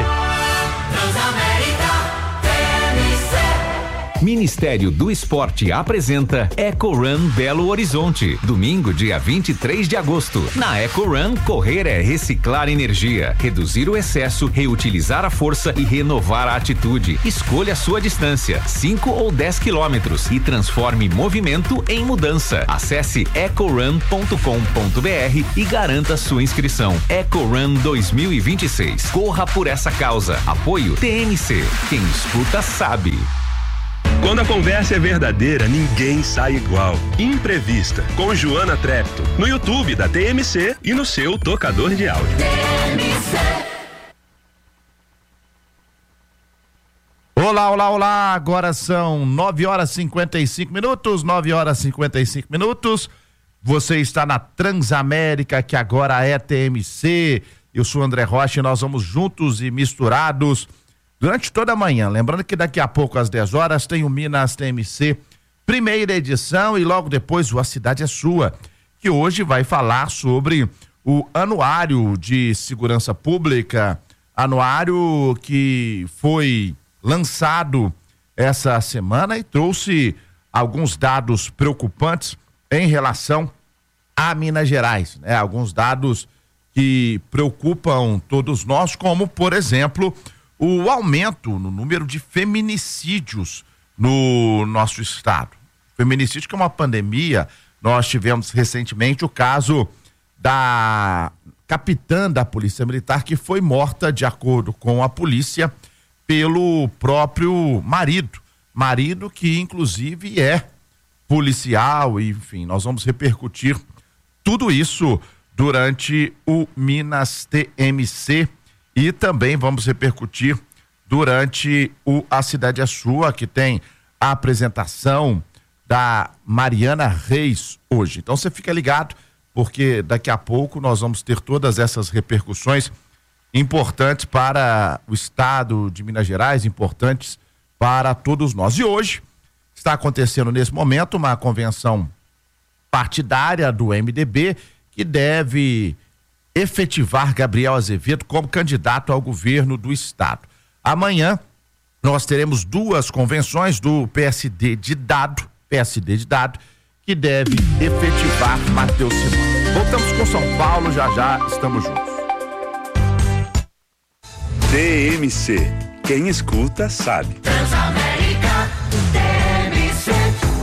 Speaker 14: Ministério do Esporte apresenta Eco Run Belo Horizonte, domingo, dia vinte e três de agosto. Na Eco Run, correr é reciclar energia, reduzir o excesso, reutilizar a força e renovar a atitude. Escolha a sua distância, cinco ou dez quilômetros, e transforme movimento em mudança. Acesse eco run ponto com ponto b r e garanta sua inscrição. Eco Run dois mil e vinte e seis. Corra por essa causa. Apoio T M C. Quem escuta sabe.
Speaker 15: Quando a conversa é verdadeira, ninguém sai igual. Imprevista, com Joana Trepto, no YouTube da T M C e no seu tocador de áudio.
Speaker 16: Olá, olá, olá, agora são nove horas e cinquenta e cinco minutos, nove horas e cinquenta e cinco minutos. Você está na Transamérica, que agora é T M C. Eu sou André Rocha e nós vamos juntos e misturados durante toda a manhã. Lembrando que daqui a pouco, às dez horas, tem o Minas T M C, primeira edição, e logo depois o A Cidade é Sua, que hoje vai falar sobre o Anuário de Segurança Pública, anuário que foi lançado essa semana e trouxe alguns dados preocupantes em relação a Minas Gerais, né? Alguns dados que preocupam todos nós, como, por exemplo, o aumento no número de feminicídios no nosso estado. Feminicídio que é uma pandemia. Nós tivemos recentemente o caso da capitã da Polícia Militar que foi morta, de acordo com a polícia, pelo próprio marido. Marido que inclusive é policial, enfim, nós vamos repercutir tudo isso durante o Minas T M C. E também vamos repercutir durante o A Cidade é Sua, que tem a apresentação da Mariana Reis hoje. Então você fica ligado, porque daqui a pouco nós vamos ter todas essas repercussões importantes para o estado de Minas Gerais, importantes para todos nós. E hoje está acontecendo nesse momento uma convenção partidária do M D B que deve efetivar Gabriel Azevedo como candidato ao governo do estado. Amanhã nós teremos duas convenções do P S D de Dado, P S D de Dado, que deve efetivar Matheus Simões. Voltamos com São Paulo, já já estamos juntos.
Speaker 9: T M C, quem escuta sabe.
Speaker 17: Transamérica, T M C.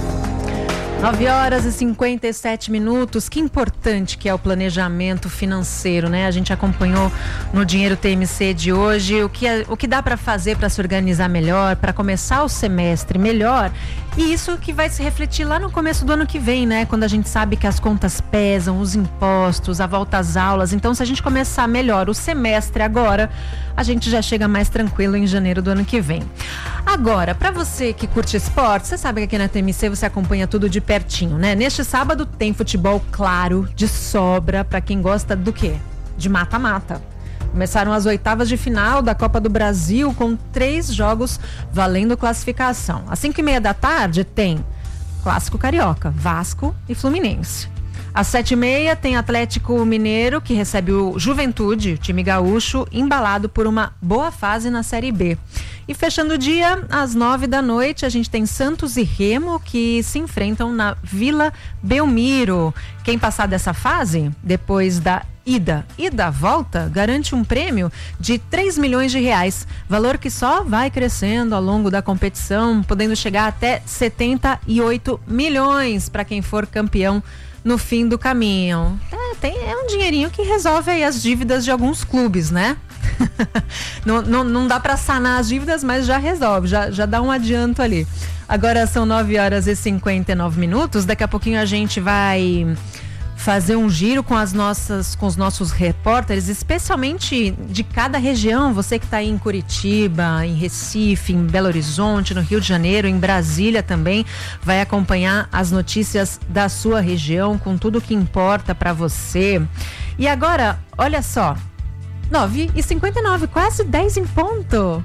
Speaker 18: nove horas e cinquenta e sete minutos. Que importante que é o planejamento financeiro, né? A gente acompanhou no Dinheiro T M C de hoje o que, é, o que dá para fazer para se organizar melhor, para começar o semestre melhor. E isso que vai se refletir lá no começo do ano que vem, né? Quando a gente sabe que as contas pesam, os impostos, a volta às aulas. Então, se a gente começar melhor o semestre agora, a gente já chega mais tranquilo em janeiro do ano que vem. Agora, para você que curte esporte, você sabe que aqui na T M C você acompanha tudo de pertinho, né? Neste sábado tem futebol, claro, de sobra, para quem gosta do quê? De mata-mata. Começaram as oitavas de final da Copa do Brasil com três jogos valendo classificação. Às cinco e meia da tarde tem Clássico Carioca, Vasco e Fluminense. Às sete e meia tem Atlético Mineiro, que recebe o Juventude, time gaúcho, embalado por uma boa fase na Série B. E fechando o dia, às nove da noite, a gente tem Santos e Remo, que se enfrentam na Vila Belmiro. Quem passar dessa fase, depois da ida e da volta, garante um prêmio de três milhões de reais, valor que só vai crescendo ao longo da competição, podendo chegar até setenta e oito milhões para quem for campeão no fim do caminho. É, tem, é um dinheirinho que resolve aí as dívidas de alguns clubes, né? não, não, não dá para sanar as dívidas, mas já resolve, já, já dá um adianto ali. Agora são nove horas e cinquenta e nove minutos. Daqui a pouquinho a gente vai fazer um giro com as nossas, com os nossos repórteres, especialmente de cada região. Você que está aí em Curitiba, em Recife, em Belo Horizonte, no Rio de Janeiro, em Brasília também, vai acompanhar as notícias da sua região com tudo que importa para você. E agora, olha só, nove e cinquenta e nove, quase dez em ponto.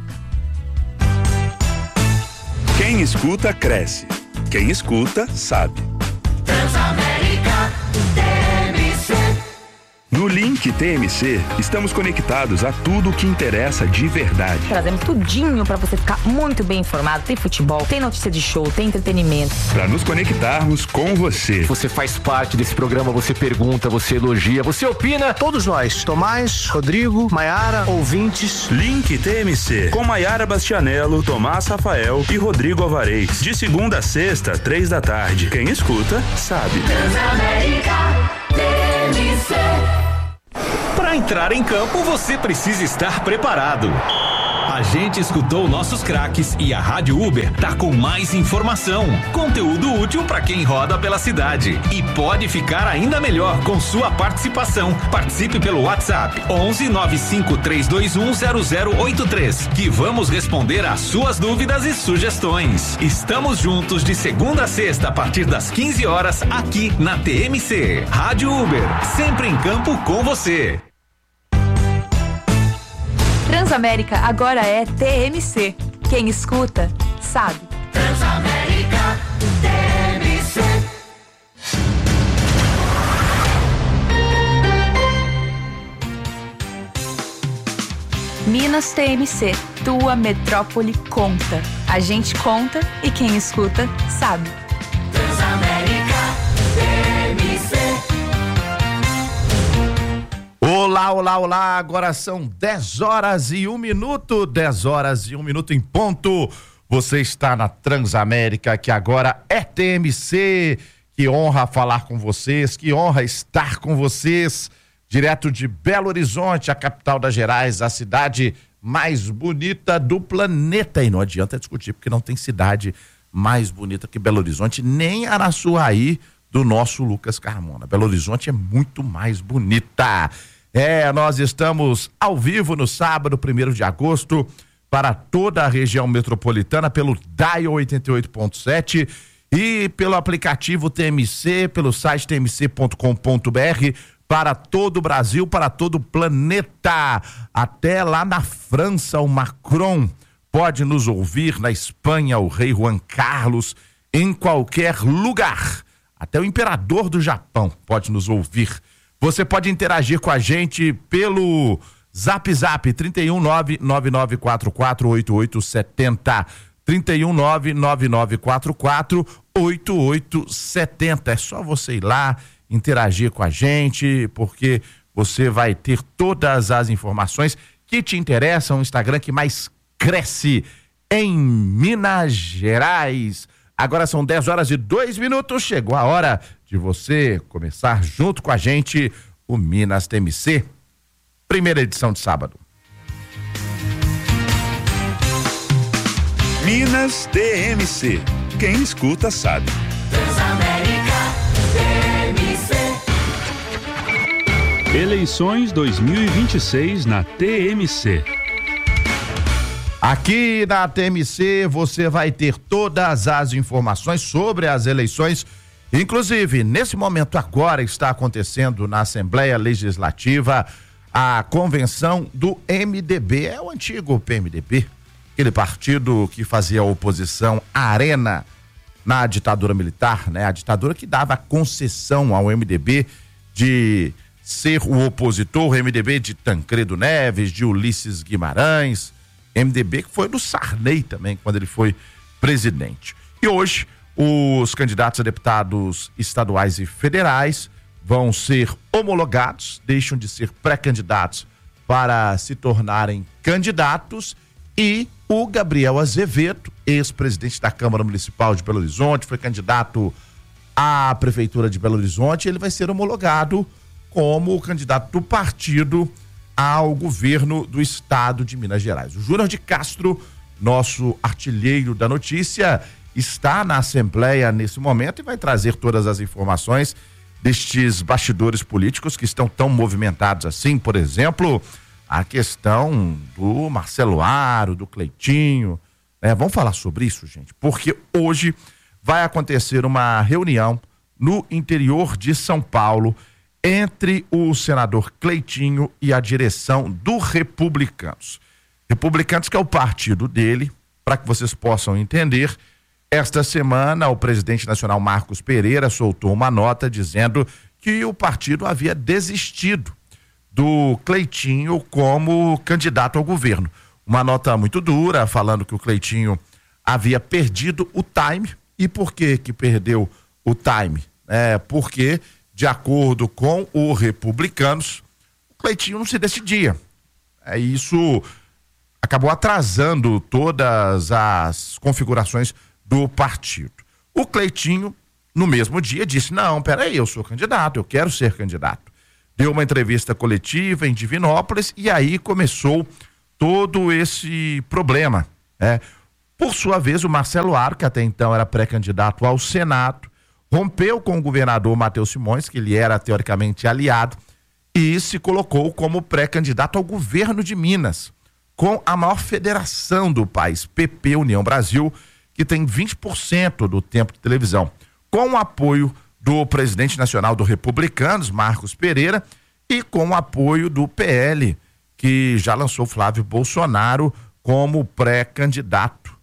Speaker 9: Quem escuta, cresce. Quem escuta, sabe.
Speaker 17: Transamérica, T M C.
Speaker 15: No Link T M C, estamos conectados a tudo o que interessa de verdade.
Speaker 19: Trazemos tudinho pra você ficar muito bem informado. Tem futebol, tem notícia de show, tem entretenimento.
Speaker 15: Para nos conectarmos com você.
Speaker 20: Você faz parte desse programa, você pergunta, você elogia, você opina.
Speaker 11: Todos nós, Tomás, Rodrigo, Maiara, ouvintes.
Speaker 15: Link T M C, com Maiara Bastianello, Tomás Rafael e Rodrigo Alvarez. De segunda a sexta, três da tarde. Quem escuta, sabe.
Speaker 17: Transamérica T M C.
Speaker 14: Para entrar em campo, você precisa estar preparado. A gente escutou nossos craques e a Rádio Uber tá com mais informação, conteúdo útil para quem roda pela cidade e pode ficar ainda melhor com sua participação. Participe pelo WhatsApp onze nove cinco três dois um zero zero oito três, que vamos responder às suas dúvidas e sugestões. Estamos juntos de segunda a sexta a partir das quinze horas aqui na T M C. Rádio Uber, sempre em campo com você.
Speaker 10: Transamérica agora é T M C. Quem escuta, sabe.
Speaker 17: Transamérica T M C.
Speaker 10: Minas T M C, tua metrópole conta. A gente conta e quem escuta, sabe.
Speaker 17: Transamérica T M C.
Speaker 16: Olá, olá, olá, agora são dez horas e um minuto, dez horas e um minuto em ponto. Você está na Transamérica, que agora é T M C. Que honra falar com vocês, que honra estar com vocês, direto de Belo Horizonte, a capital das Gerais, a cidade mais bonita do planeta. E não adianta discutir, porque não tem cidade mais bonita que Belo Horizonte, nem Araçuaí do nosso Lucas Carmona. Belo Horizonte é muito mais bonita. É, nós estamos ao vivo no sábado, primeiro de agosto, para toda a região metropolitana, pelo Dial oitenta e oito ponto sete e pelo aplicativo T M C, pelo site t m c ponto com ponto b r, para todo o Brasil, para todo o planeta. Até lá na França, o Macron pode nos ouvir, na Espanha, o rei Juan Carlos, em qualquer lugar. Até o imperador do Japão pode nos ouvir. Você pode interagir com a gente pelo Zap Zap trinta e um nove nove nove quatro quatro oito oito sete zero, trinta e um nove nove nove quatro quatro oito oito sete zero. É só você ir lá, interagir com a gente, porque você vai ter todas as informações que te interessam. O Instagram que mais cresce em Minas Gerais. Agora são dez horas e dois minutos, chegou a hora de você começar junto com a gente o Minas T M C, primeira edição de sábado.
Speaker 15: Minas T M C, quem escuta sabe.
Speaker 17: Transamérica T M C.
Speaker 9: Eleições dois mil e vinte e seis na T M C.
Speaker 16: Aqui na T M C você vai ter todas as informações sobre as eleições. Inclusive, nesse momento agora está acontecendo na Assembleia Legislativa a convenção do M D B, é o antigo P M D B, aquele partido que fazia oposição à Arena na ditadura militar, né? A ditadura que dava concessão ao M D B de ser o opositor, o M D B de Tancredo Neves, de Ulisses Guimarães, M D B que foi do Sarney também, quando ele foi presidente. E hoje, os candidatos a deputados estaduais e federais vão ser homologados, deixam de ser pré-candidatos para se tornarem candidatos, e o Gabriel Azevedo, ex-presidente da Câmara Municipal de Belo Horizonte, foi candidato à Prefeitura de Belo Horizonte, ele vai ser homologado como candidato do partido ao governo do estado de Minas Gerais. O Júnior de Castro, nosso artilheiro da notícia, está na Assembleia nesse momento e vai trazer todas as informações destes bastidores políticos que estão tão movimentados assim. Por exemplo, a questão do Marcelo Aro, do Cleitinho, né? Vamos falar sobre isso, gente, porque hoje vai acontecer uma reunião no interior de São Paulo entre o senador Cleitinho e a direção do Republicanos. Republicanos, que é o partido dele, para que vocês possam entender. Esta semana, o presidente nacional Marcos Pereira soltou uma nota dizendo que o partido havia desistido do Cleitinho como candidato ao governo. Uma nota muito dura, falando que o Cleitinho havia perdido o time. E por que que perdeu o time? É porque, de acordo com os Republicanos, o Cleitinho não se decidia. É, isso acabou atrasando todas as configurações do partido. O Cleitinho, no mesmo dia, disse: não, peraí, eu sou candidato, eu quero ser candidato. Deu uma entrevista coletiva em Divinópolis e aí começou todo esse problema, né? Por sua vez, o Marcelo Aro, que até então era pré-candidato ao Senado, rompeu com o governador Matheus Simões, que ele era teoricamente aliado, e se colocou como pré-candidato ao governo de Minas, com a maior federação do país, P P União Brasil, que tem vinte por cento do tempo de televisão, com o apoio do presidente nacional do Republicanos, Marcos Pereira, e com o apoio do P L, que já lançou Flávio Bolsonaro como pré-candidato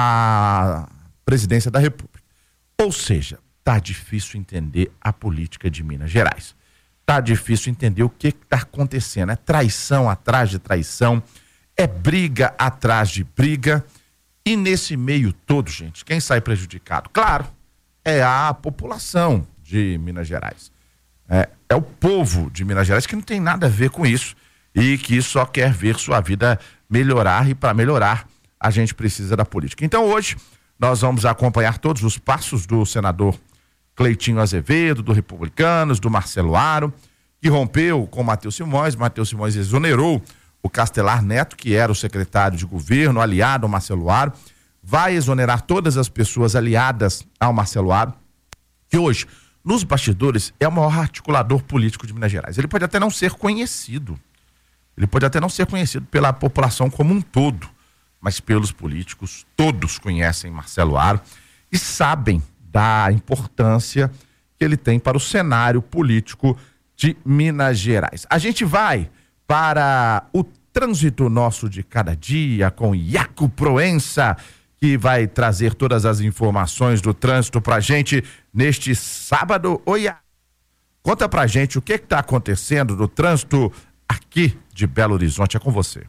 Speaker 16: à presidência da República. Ou seja, tá difícil entender a política de Minas Gerais. Tá difícil entender o que está acontecendo. É traição atrás de traição, é briga atrás de briga. E nesse meio todo, gente, quem sai prejudicado? Claro, é a população de Minas Gerais. É, é o povo de Minas Gerais que não tem nada a ver com isso e que só quer ver sua vida melhorar, e para melhorar a gente precisa da política. Então hoje nós vamos acompanhar todos os passos do senador Cleitinho Azevedo, do Republicanos, do Marcelo Aro, que rompeu com Matheus Simões. Matheus Simões exonerou o Castelar Neto, que era o secretário de governo, aliado ao Marcelo Aro, vai exonerar todas as pessoas aliadas ao Marcelo Aro, que hoje, nos bastidores, é o maior articulador político de Minas Gerais. Ele pode até não ser conhecido, ele pode até não ser conhecido pela população como um todo, mas pelos políticos, todos conhecem Marcelo Aro e sabem da importância que ele tem para o cenário político de Minas Gerais. A gente vai para o trânsito nosso de cada dia com Iaco Proença, que vai trazer todas as informações do trânsito pra gente neste sábado. Oi, conta pra gente o que que tá acontecendo no trânsito aqui de Belo Horizonte. É com você.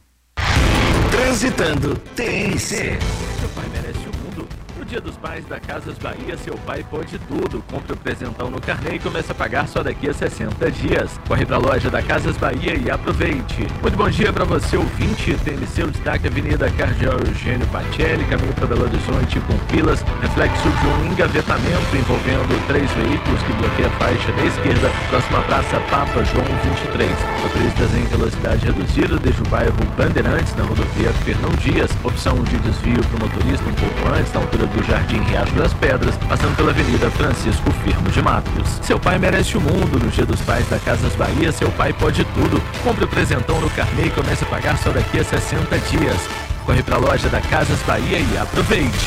Speaker 20: Transitando T M C. Seu pai merece o mundo. No Dia dos Pais da Casas Bahia, seu pai pode tudo. Compre o presentão no carnê e comece a pagar só daqui a sessenta dias. Corre pra loja da Casas Bahia e aproveite. Muito bom dia pra você, ouvinte. T M C, o destaque Avenida Cardeal Eugênio Pacelli, caminho para Belo Horizonte com filas, reflexo de um engavetamento envolvendo três veículos que bloqueiam a faixa da esquerda, próxima praça Papa João vinte e três. Motoristas em velocidade reduzida desde o bairro Bandeirantes, na rodovia Fernão Dias, opção de desvio para o motorista um pouco antes, na altura do Jardim Riacho das Pedras, passando pela Avenida Francisco Firmo de Matos. Seu pai merece o mundo. No Dia dos Pais da Casas Bahia, seu pai pode tudo. Compre o presentão no carnê e comece a pagar só daqui a sessenta dias. Corre para a loja da Casas Bahia e aproveite.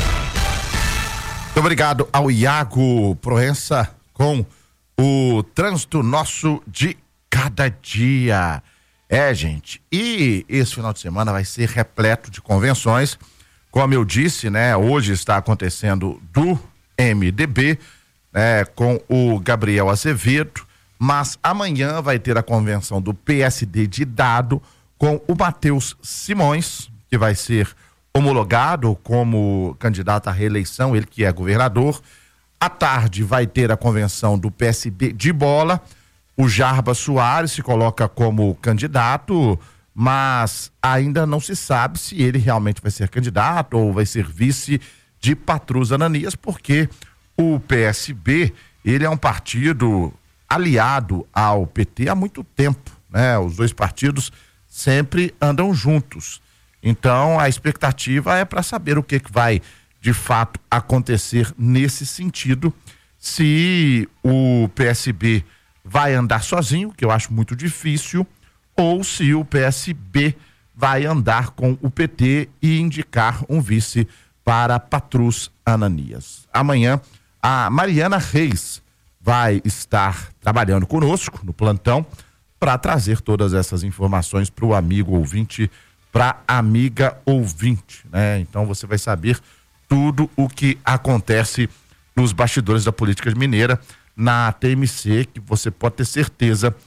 Speaker 16: Muito obrigado ao Iago Proença com o trânsito nosso de cada dia. É, gente, e esse final de semana vai ser repleto de convenções. Como eu disse, né, hoje está acontecendo do M D B, né, com o Gabriel Azevedo, mas amanhã vai ter a convenção do P S D de Dado com o Matheus Simões, que vai ser homologado como candidato à reeleição, ele que é governador. À tarde vai ter a convenção do P S B de Bola, o Jarbas Soares se coloca como candidato, mas ainda não se sabe se ele realmente vai ser candidato ou vai ser vice de Patrus Ananias, porque o P S B, ele é um partido aliado ao P T há muito tempo, né? Os dois partidos sempre andam juntos. Então, a expectativa é para saber o que, que vai, de fato, acontecer nesse sentido, se o P S B vai andar sozinho, que eu acho muito difícil, ou se o P S B vai andar com o P T e indicar um vice para Patrus Ananias. Amanhã, a Mariana Reis vai estar trabalhando conosco no plantão para trazer todas essas informações para o amigo ouvinte, para a amiga ouvinte, né? Então você vai saber tudo o que acontece nos bastidores da política mineira na T M C, que você pode ter certeza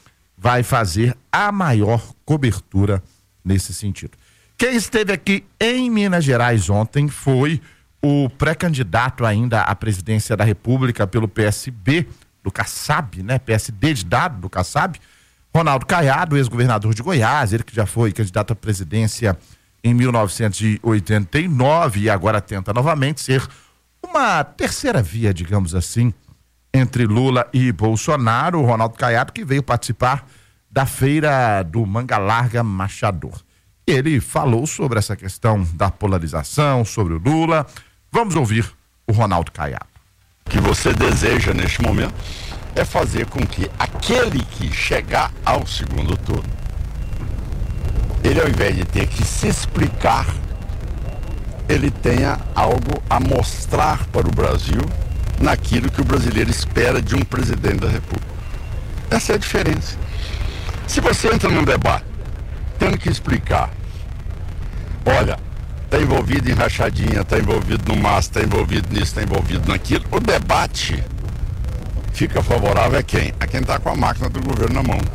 Speaker 16: vai fazer a maior cobertura nesse sentido. Quem esteve aqui em Minas Gerais ontem foi o pré-candidato ainda à presidência da República pelo P S B, do Kassab, né? P S D de dado do Kassab, Ronaldo Caiado, ex-governador de Goiás, ele que já foi candidato à presidência em mil novecentos e oitenta e nove e agora tenta novamente ser uma terceira via, digamos assim, entre Lula e Bolsonaro. O Ronaldo Caiado que veio participar da feira do Manga Larga Machador. Ele falou sobre essa questão da polarização, sobre o Lula. Vamos ouvir o Ronaldo Caiado.
Speaker 21: O que você deseja neste momento é fazer com que aquele que chegar ao segundo turno, ele ao invés de ter que se explicar, ele tenha algo a mostrar para o Brasil naquilo que o brasileiro espera de um presidente da República. Essa é a diferença. Se você entra num debate tendo que explicar, olha, está envolvido em rachadinha, está envolvido no MAS, está envolvido nisso, está envolvido naquilo, o debate fica favorável a quem? A quem está com a máquina do governo na mão.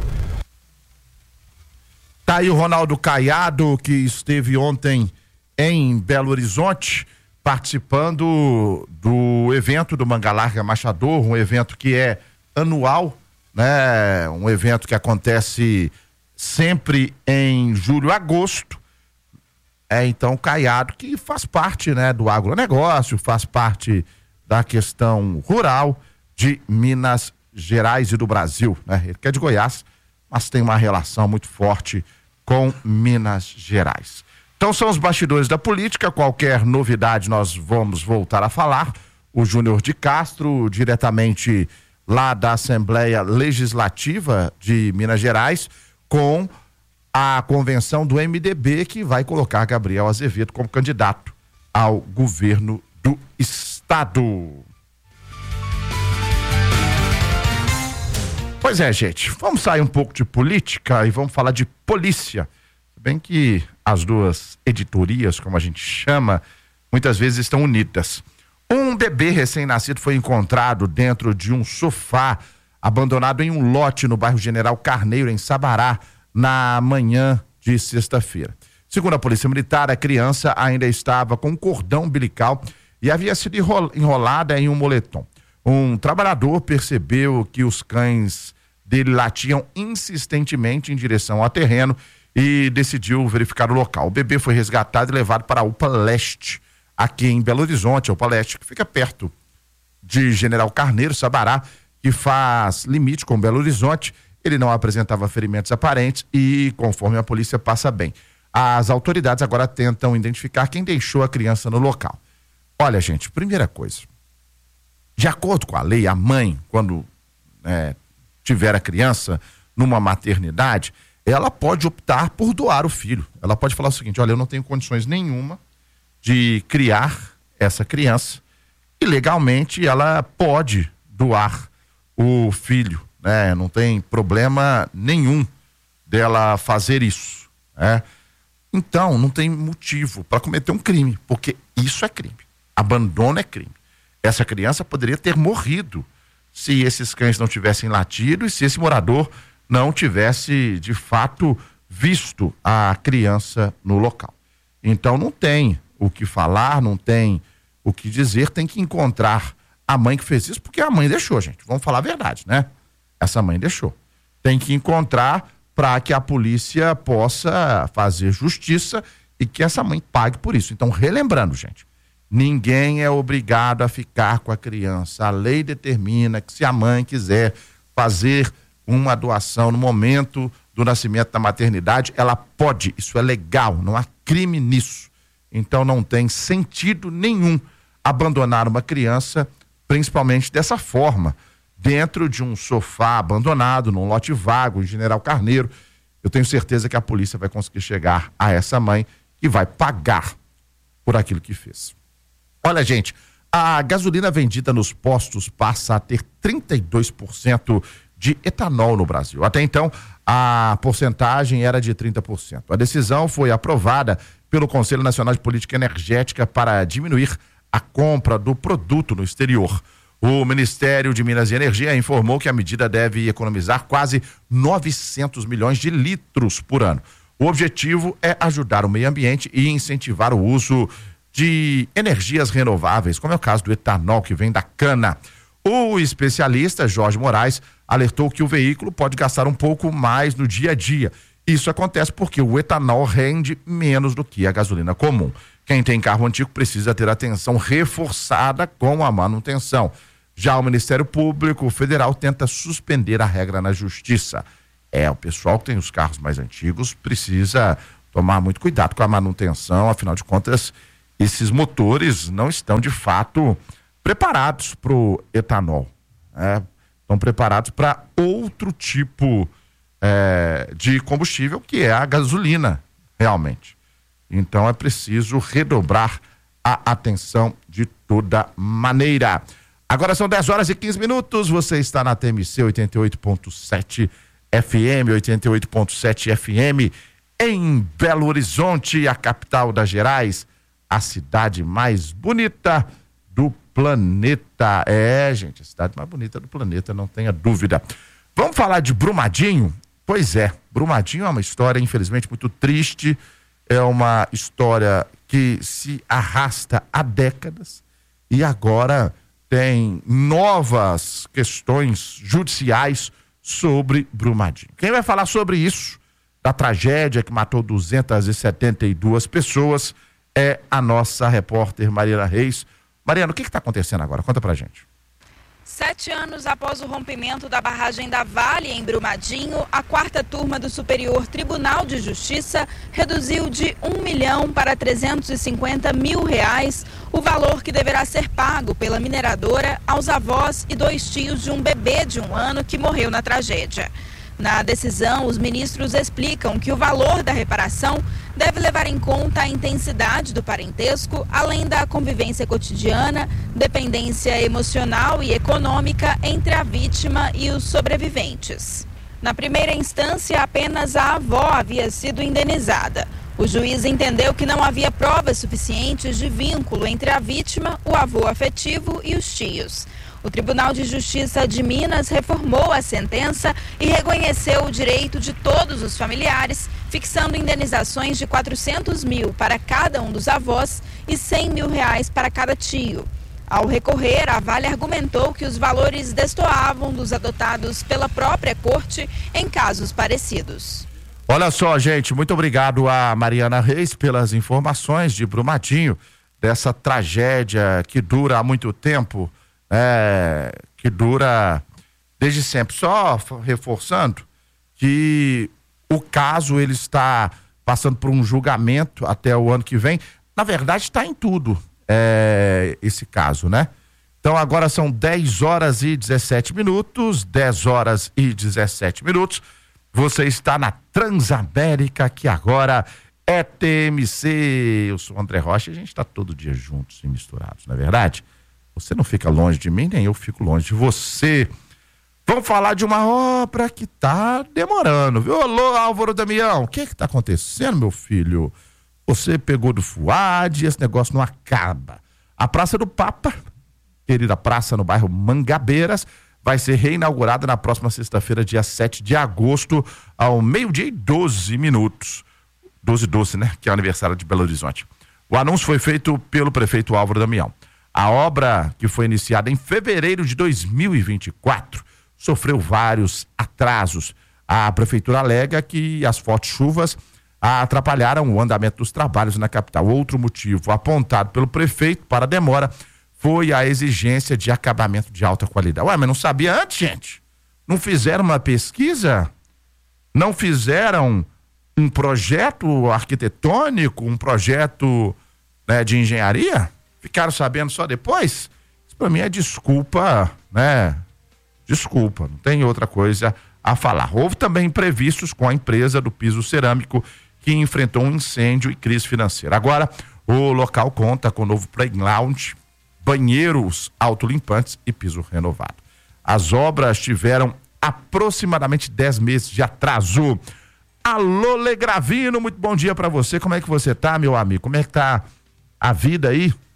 Speaker 16: Tá aí o Ronaldo Caiado, que esteve ontem em Belo Horizonte, participando do evento do Manga Larga Machador, um evento que é anual, né? Um evento que acontece sempre em julho, agosto. É então o Caiado, que faz parte, né, do agronegócio, faz parte da questão rural de Minas Gerais e do Brasil, né? Ele que é de Goiás, mas tem uma relação muito forte com Minas Gerais. Então são os bastidores da política. Qualquer novidade nós vamos voltar a falar. O Júnior de Castro, diretamente lá da Assembleia Legislativa de Minas Gerais, com a convenção do M D B, que vai colocar Gabriel Azevedo como candidato ao governo do estado. Pois é, gente, vamos sair um pouco de política e vamos falar de polícia. Se bem que as duas editorias, como a gente chama, muitas vezes estão unidas. Um bebê recém-nascido foi encontrado dentro de um sofá abandonado em um lote no bairro General Carneiro, em Sabará, na manhã de sexta-feira. Segundo a Polícia Militar, a criança ainda estava com um cordão umbilical e havia sido enrolada em um moletom. Um trabalhador percebeu que os cães dele latiam insistentemente em direção ao terreno e decidiu verificar o local. O bebê foi resgatado e levado para a U P A Leste, aqui em Belo Horizonte, a U P A Leste, que fica perto de General Carneiro, Sabará, que faz limite com Belo Horizonte. Ele não apresentava ferimentos aparentes e, conforme a polícia, passa bem. As autoridades agora tentam identificar quem deixou a criança no local. Olha, gente, primeira coisa, de acordo com a lei, a mãe, quando é, tiver a criança numa maternidade, ela pode optar por doar o filho. Ela pode falar o seguinte: olha, eu não tenho condições nenhuma de criar essa criança e legalmente ela pode doar o filho, né? Não tem problema nenhum dela fazer isso, né? Então não tem motivo para cometer um crime, porque isso é crime. Abandono é crime. Essa criança poderia ter morrido se esses cães não tivessem latido e se esse morador não tivesse de fato visto a criança no local. Então não tem o que falar, não tem o que dizer, tem que encontrar a mãe que fez isso, porque a mãe deixou, gente. Vamos falar a verdade, né? Essa mãe deixou. Tem que encontrar para que a polícia possa fazer justiça e que essa mãe pague por isso. Então, relembrando, gente, ninguém é obrigado a ficar com a criança. A lei determina que se a mãe quiser fazer uma doação no momento do nascimento da maternidade, ela pode. Isso é legal, não há crime nisso. Então não tem sentido nenhum abandonar uma criança, principalmente dessa forma, dentro de um sofá abandonado, num lote vago, em General Carneiro. Eu tenho certeza que a polícia vai conseguir chegar a essa mãe e vai pagar por aquilo que fez. Olha, gente, a gasolina vendida nos postos passa a ter trinta e dois por cento de etanol no Brasil. Até então, a porcentagem era de trinta por cento. A decisão foi aprovada pelo Conselho Nacional de Política Energética para diminuir a compra do produto no exterior. O Ministério de Minas e Energia informou que a medida deve economizar quase novecentos milhões de litros por ano. O objetivo é ajudar o meio ambiente e incentivar o uso de energias renováveis, como é o caso do etanol que vem da cana. O especialista Jorge Moraes alertou que o veículo pode gastar um pouco mais no dia a dia. Isso acontece porque o etanol rende menos do que a gasolina comum. Quem tem carro antigo precisa ter atenção reforçada com a manutenção. Já o Ministério Público Federal tenta suspender a regra na Justiça. É, o pessoal que tem os carros mais antigos precisa tomar muito cuidado com a manutenção, afinal de contas, esses motores não estão de fato preparados para o etanol. Né? Estão preparados para outro tipo é, de combustível, que é a gasolina, realmente. Então é preciso redobrar a atenção de toda maneira. Agora são dez horas e quinze minutos, você está na T M C oitenta e oito ponto sete F M, oitenta e oito ponto sete F M, em Belo Horizonte, a capital das Gerais, a cidade mais bonita do planeta. É, gente, a cidade mais bonita do planeta, não tenha dúvida. Vamos falar de Brumadinho? Pois é, Brumadinho é uma história, infelizmente, muito triste. É uma história que se arrasta há décadas e agora tem novas questões judiciais sobre Brumadinho. Quem vai falar sobre isso, da tragédia que matou duzentas e setenta e duas pessoas, é a nossa repórter Mariana Reis. Mariana, o que está acontecendo agora? Conta pra gente.
Speaker 1: Sete anos após o rompimento da barragem da Vale em Brumadinho, a quarta turma do Superior Tribunal de Justiça reduziu de um milhão para trezentos e cinquenta mil reais o valor que deverá ser pago pela mineradora aos avós e dois tios de um bebê de um ano que morreu na tragédia. Na decisão, os ministros explicam que o valor da reparação deve levar em conta a intensidade do parentesco, além da convivência cotidiana, dependência emocional e econômica entre a vítima e os sobreviventes. Na primeira instância, apenas a avó havia sido indenizada. O juiz entendeu que não havia provas suficientes de vínculo entre a vítima, o avô afetivo e os tios. O Tribunal de Justiça de Minas reformou a sentença e reconheceu o direito de todos os familiares, fixando indenizações de quatrocentos mil para cada um dos avós e cem mil reais para cada tio. Ao recorrer, a Vale argumentou que os valores destoavam dos adotados pela própria corte em casos parecidos.
Speaker 16: Olha só, gente, muito obrigado a Mariana Reis pelas informações de Brumadinho, dessa tragédia que dura há muito tempo. É, que dura desde sempre. Só reforçando que o caso ele está passando por um julgamento até o ano que vem. Na verdade, está em tudo é, esse caso, né? Então agora são dez horas e dezessete minutos, dez horas e dezessete minutos. Você está na Transamérica, que agora é T M C. Eu sou o André Rocha e a gente está todo dia juntos e misturados, não é verdade? Você não fica longe de mim, nem eu fico longe de você. Vamos falar de uma obra que tá demorando, viu? Alô, Álvaro Damião, o que que tá acontecendo, meu filho? Você pegou do Fuad e esse negócio não acaba. A Praça do Papa, querida praça no bairro Mangabeiras, vai ser reinaugurada na próxima sexta-feira, dia sete de agosto, ao meio-dia e doze minutos. doze e doze, né? Que é o aniversário de Belo Horizonte. O anúncio foi feito pelo prefeito Álvaro Damião. A obra, que foi iniciada em fevereiro de dois mil e vinte e quatro, sofreu vários atrasos. A prefeitura alega que as fortes chuvas atrapalharam o andamento dos trabalhos na capital. Outro motivo apontado pelo prefeito para a demora foi a exigência de acabamento de alta qualidade. Ué, mas não sabia antes, gente? Não fizeram uma pesquisa? Não fizeram um projeto arquitetônico, um projeto, né, de engenharia? Ficaram sabendo só depois? Isso pra mim é desculpa, né? Desculpa, não tem outra coisa a falar. Houve também imprevistos com a empresa do piso cerâmico que enfrentou um incêndio e crise financeira. Agora, o local conta com novo playground, banheiros autolimpantes e piso renovado. As obras tiveram aproximadamente dez meses de atraso. Alô, Legravino, muito bom dia pra você. Como é que você tá, meu amigo? Como é que tá a vida aí?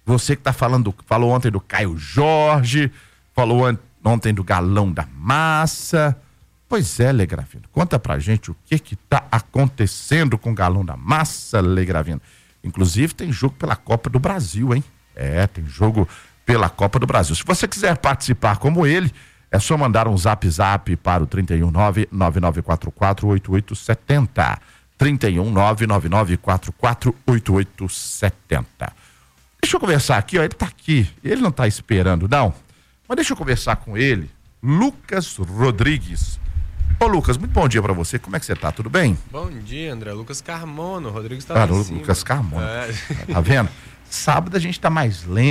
Speaker 16: Você que tá falando, falou ontem do Caio Jorge, falou an- ontem do galão da massa. Pois é, Legravino, conta pra gente o que que tá acontecendo com o galão da massa, Legravino. Inclusive tem jogo pela Copa do Brasil, hein? É, tem jogo pela Copa do Brasil. Se você quiser participar como ele, é só mandar um zap zap para o trinta e um nove nove nove quatro quatro oito oito sete zero. trinta e um nove nove nove quatro quatro oito oito sete zero. Deixa eu conversar aqui, ó, ele tá aqui, ele não tá esperando não, mas deixa eu conversar com ele, Lucas Rodrigues. Ô Lucas, muito bom dia pra você, como é que você tá, tudo bem?
Speaker 3: Bom dia, André, Lucas Carmono, o Rodrigues tá
Speaker 16: Ah,
Speaker 3: lá em cima.
Speaker 16: Lucas Carmono,
Speaker 3: É.
Speaker 16: tá vendo? Sábado a gente tá mais lento.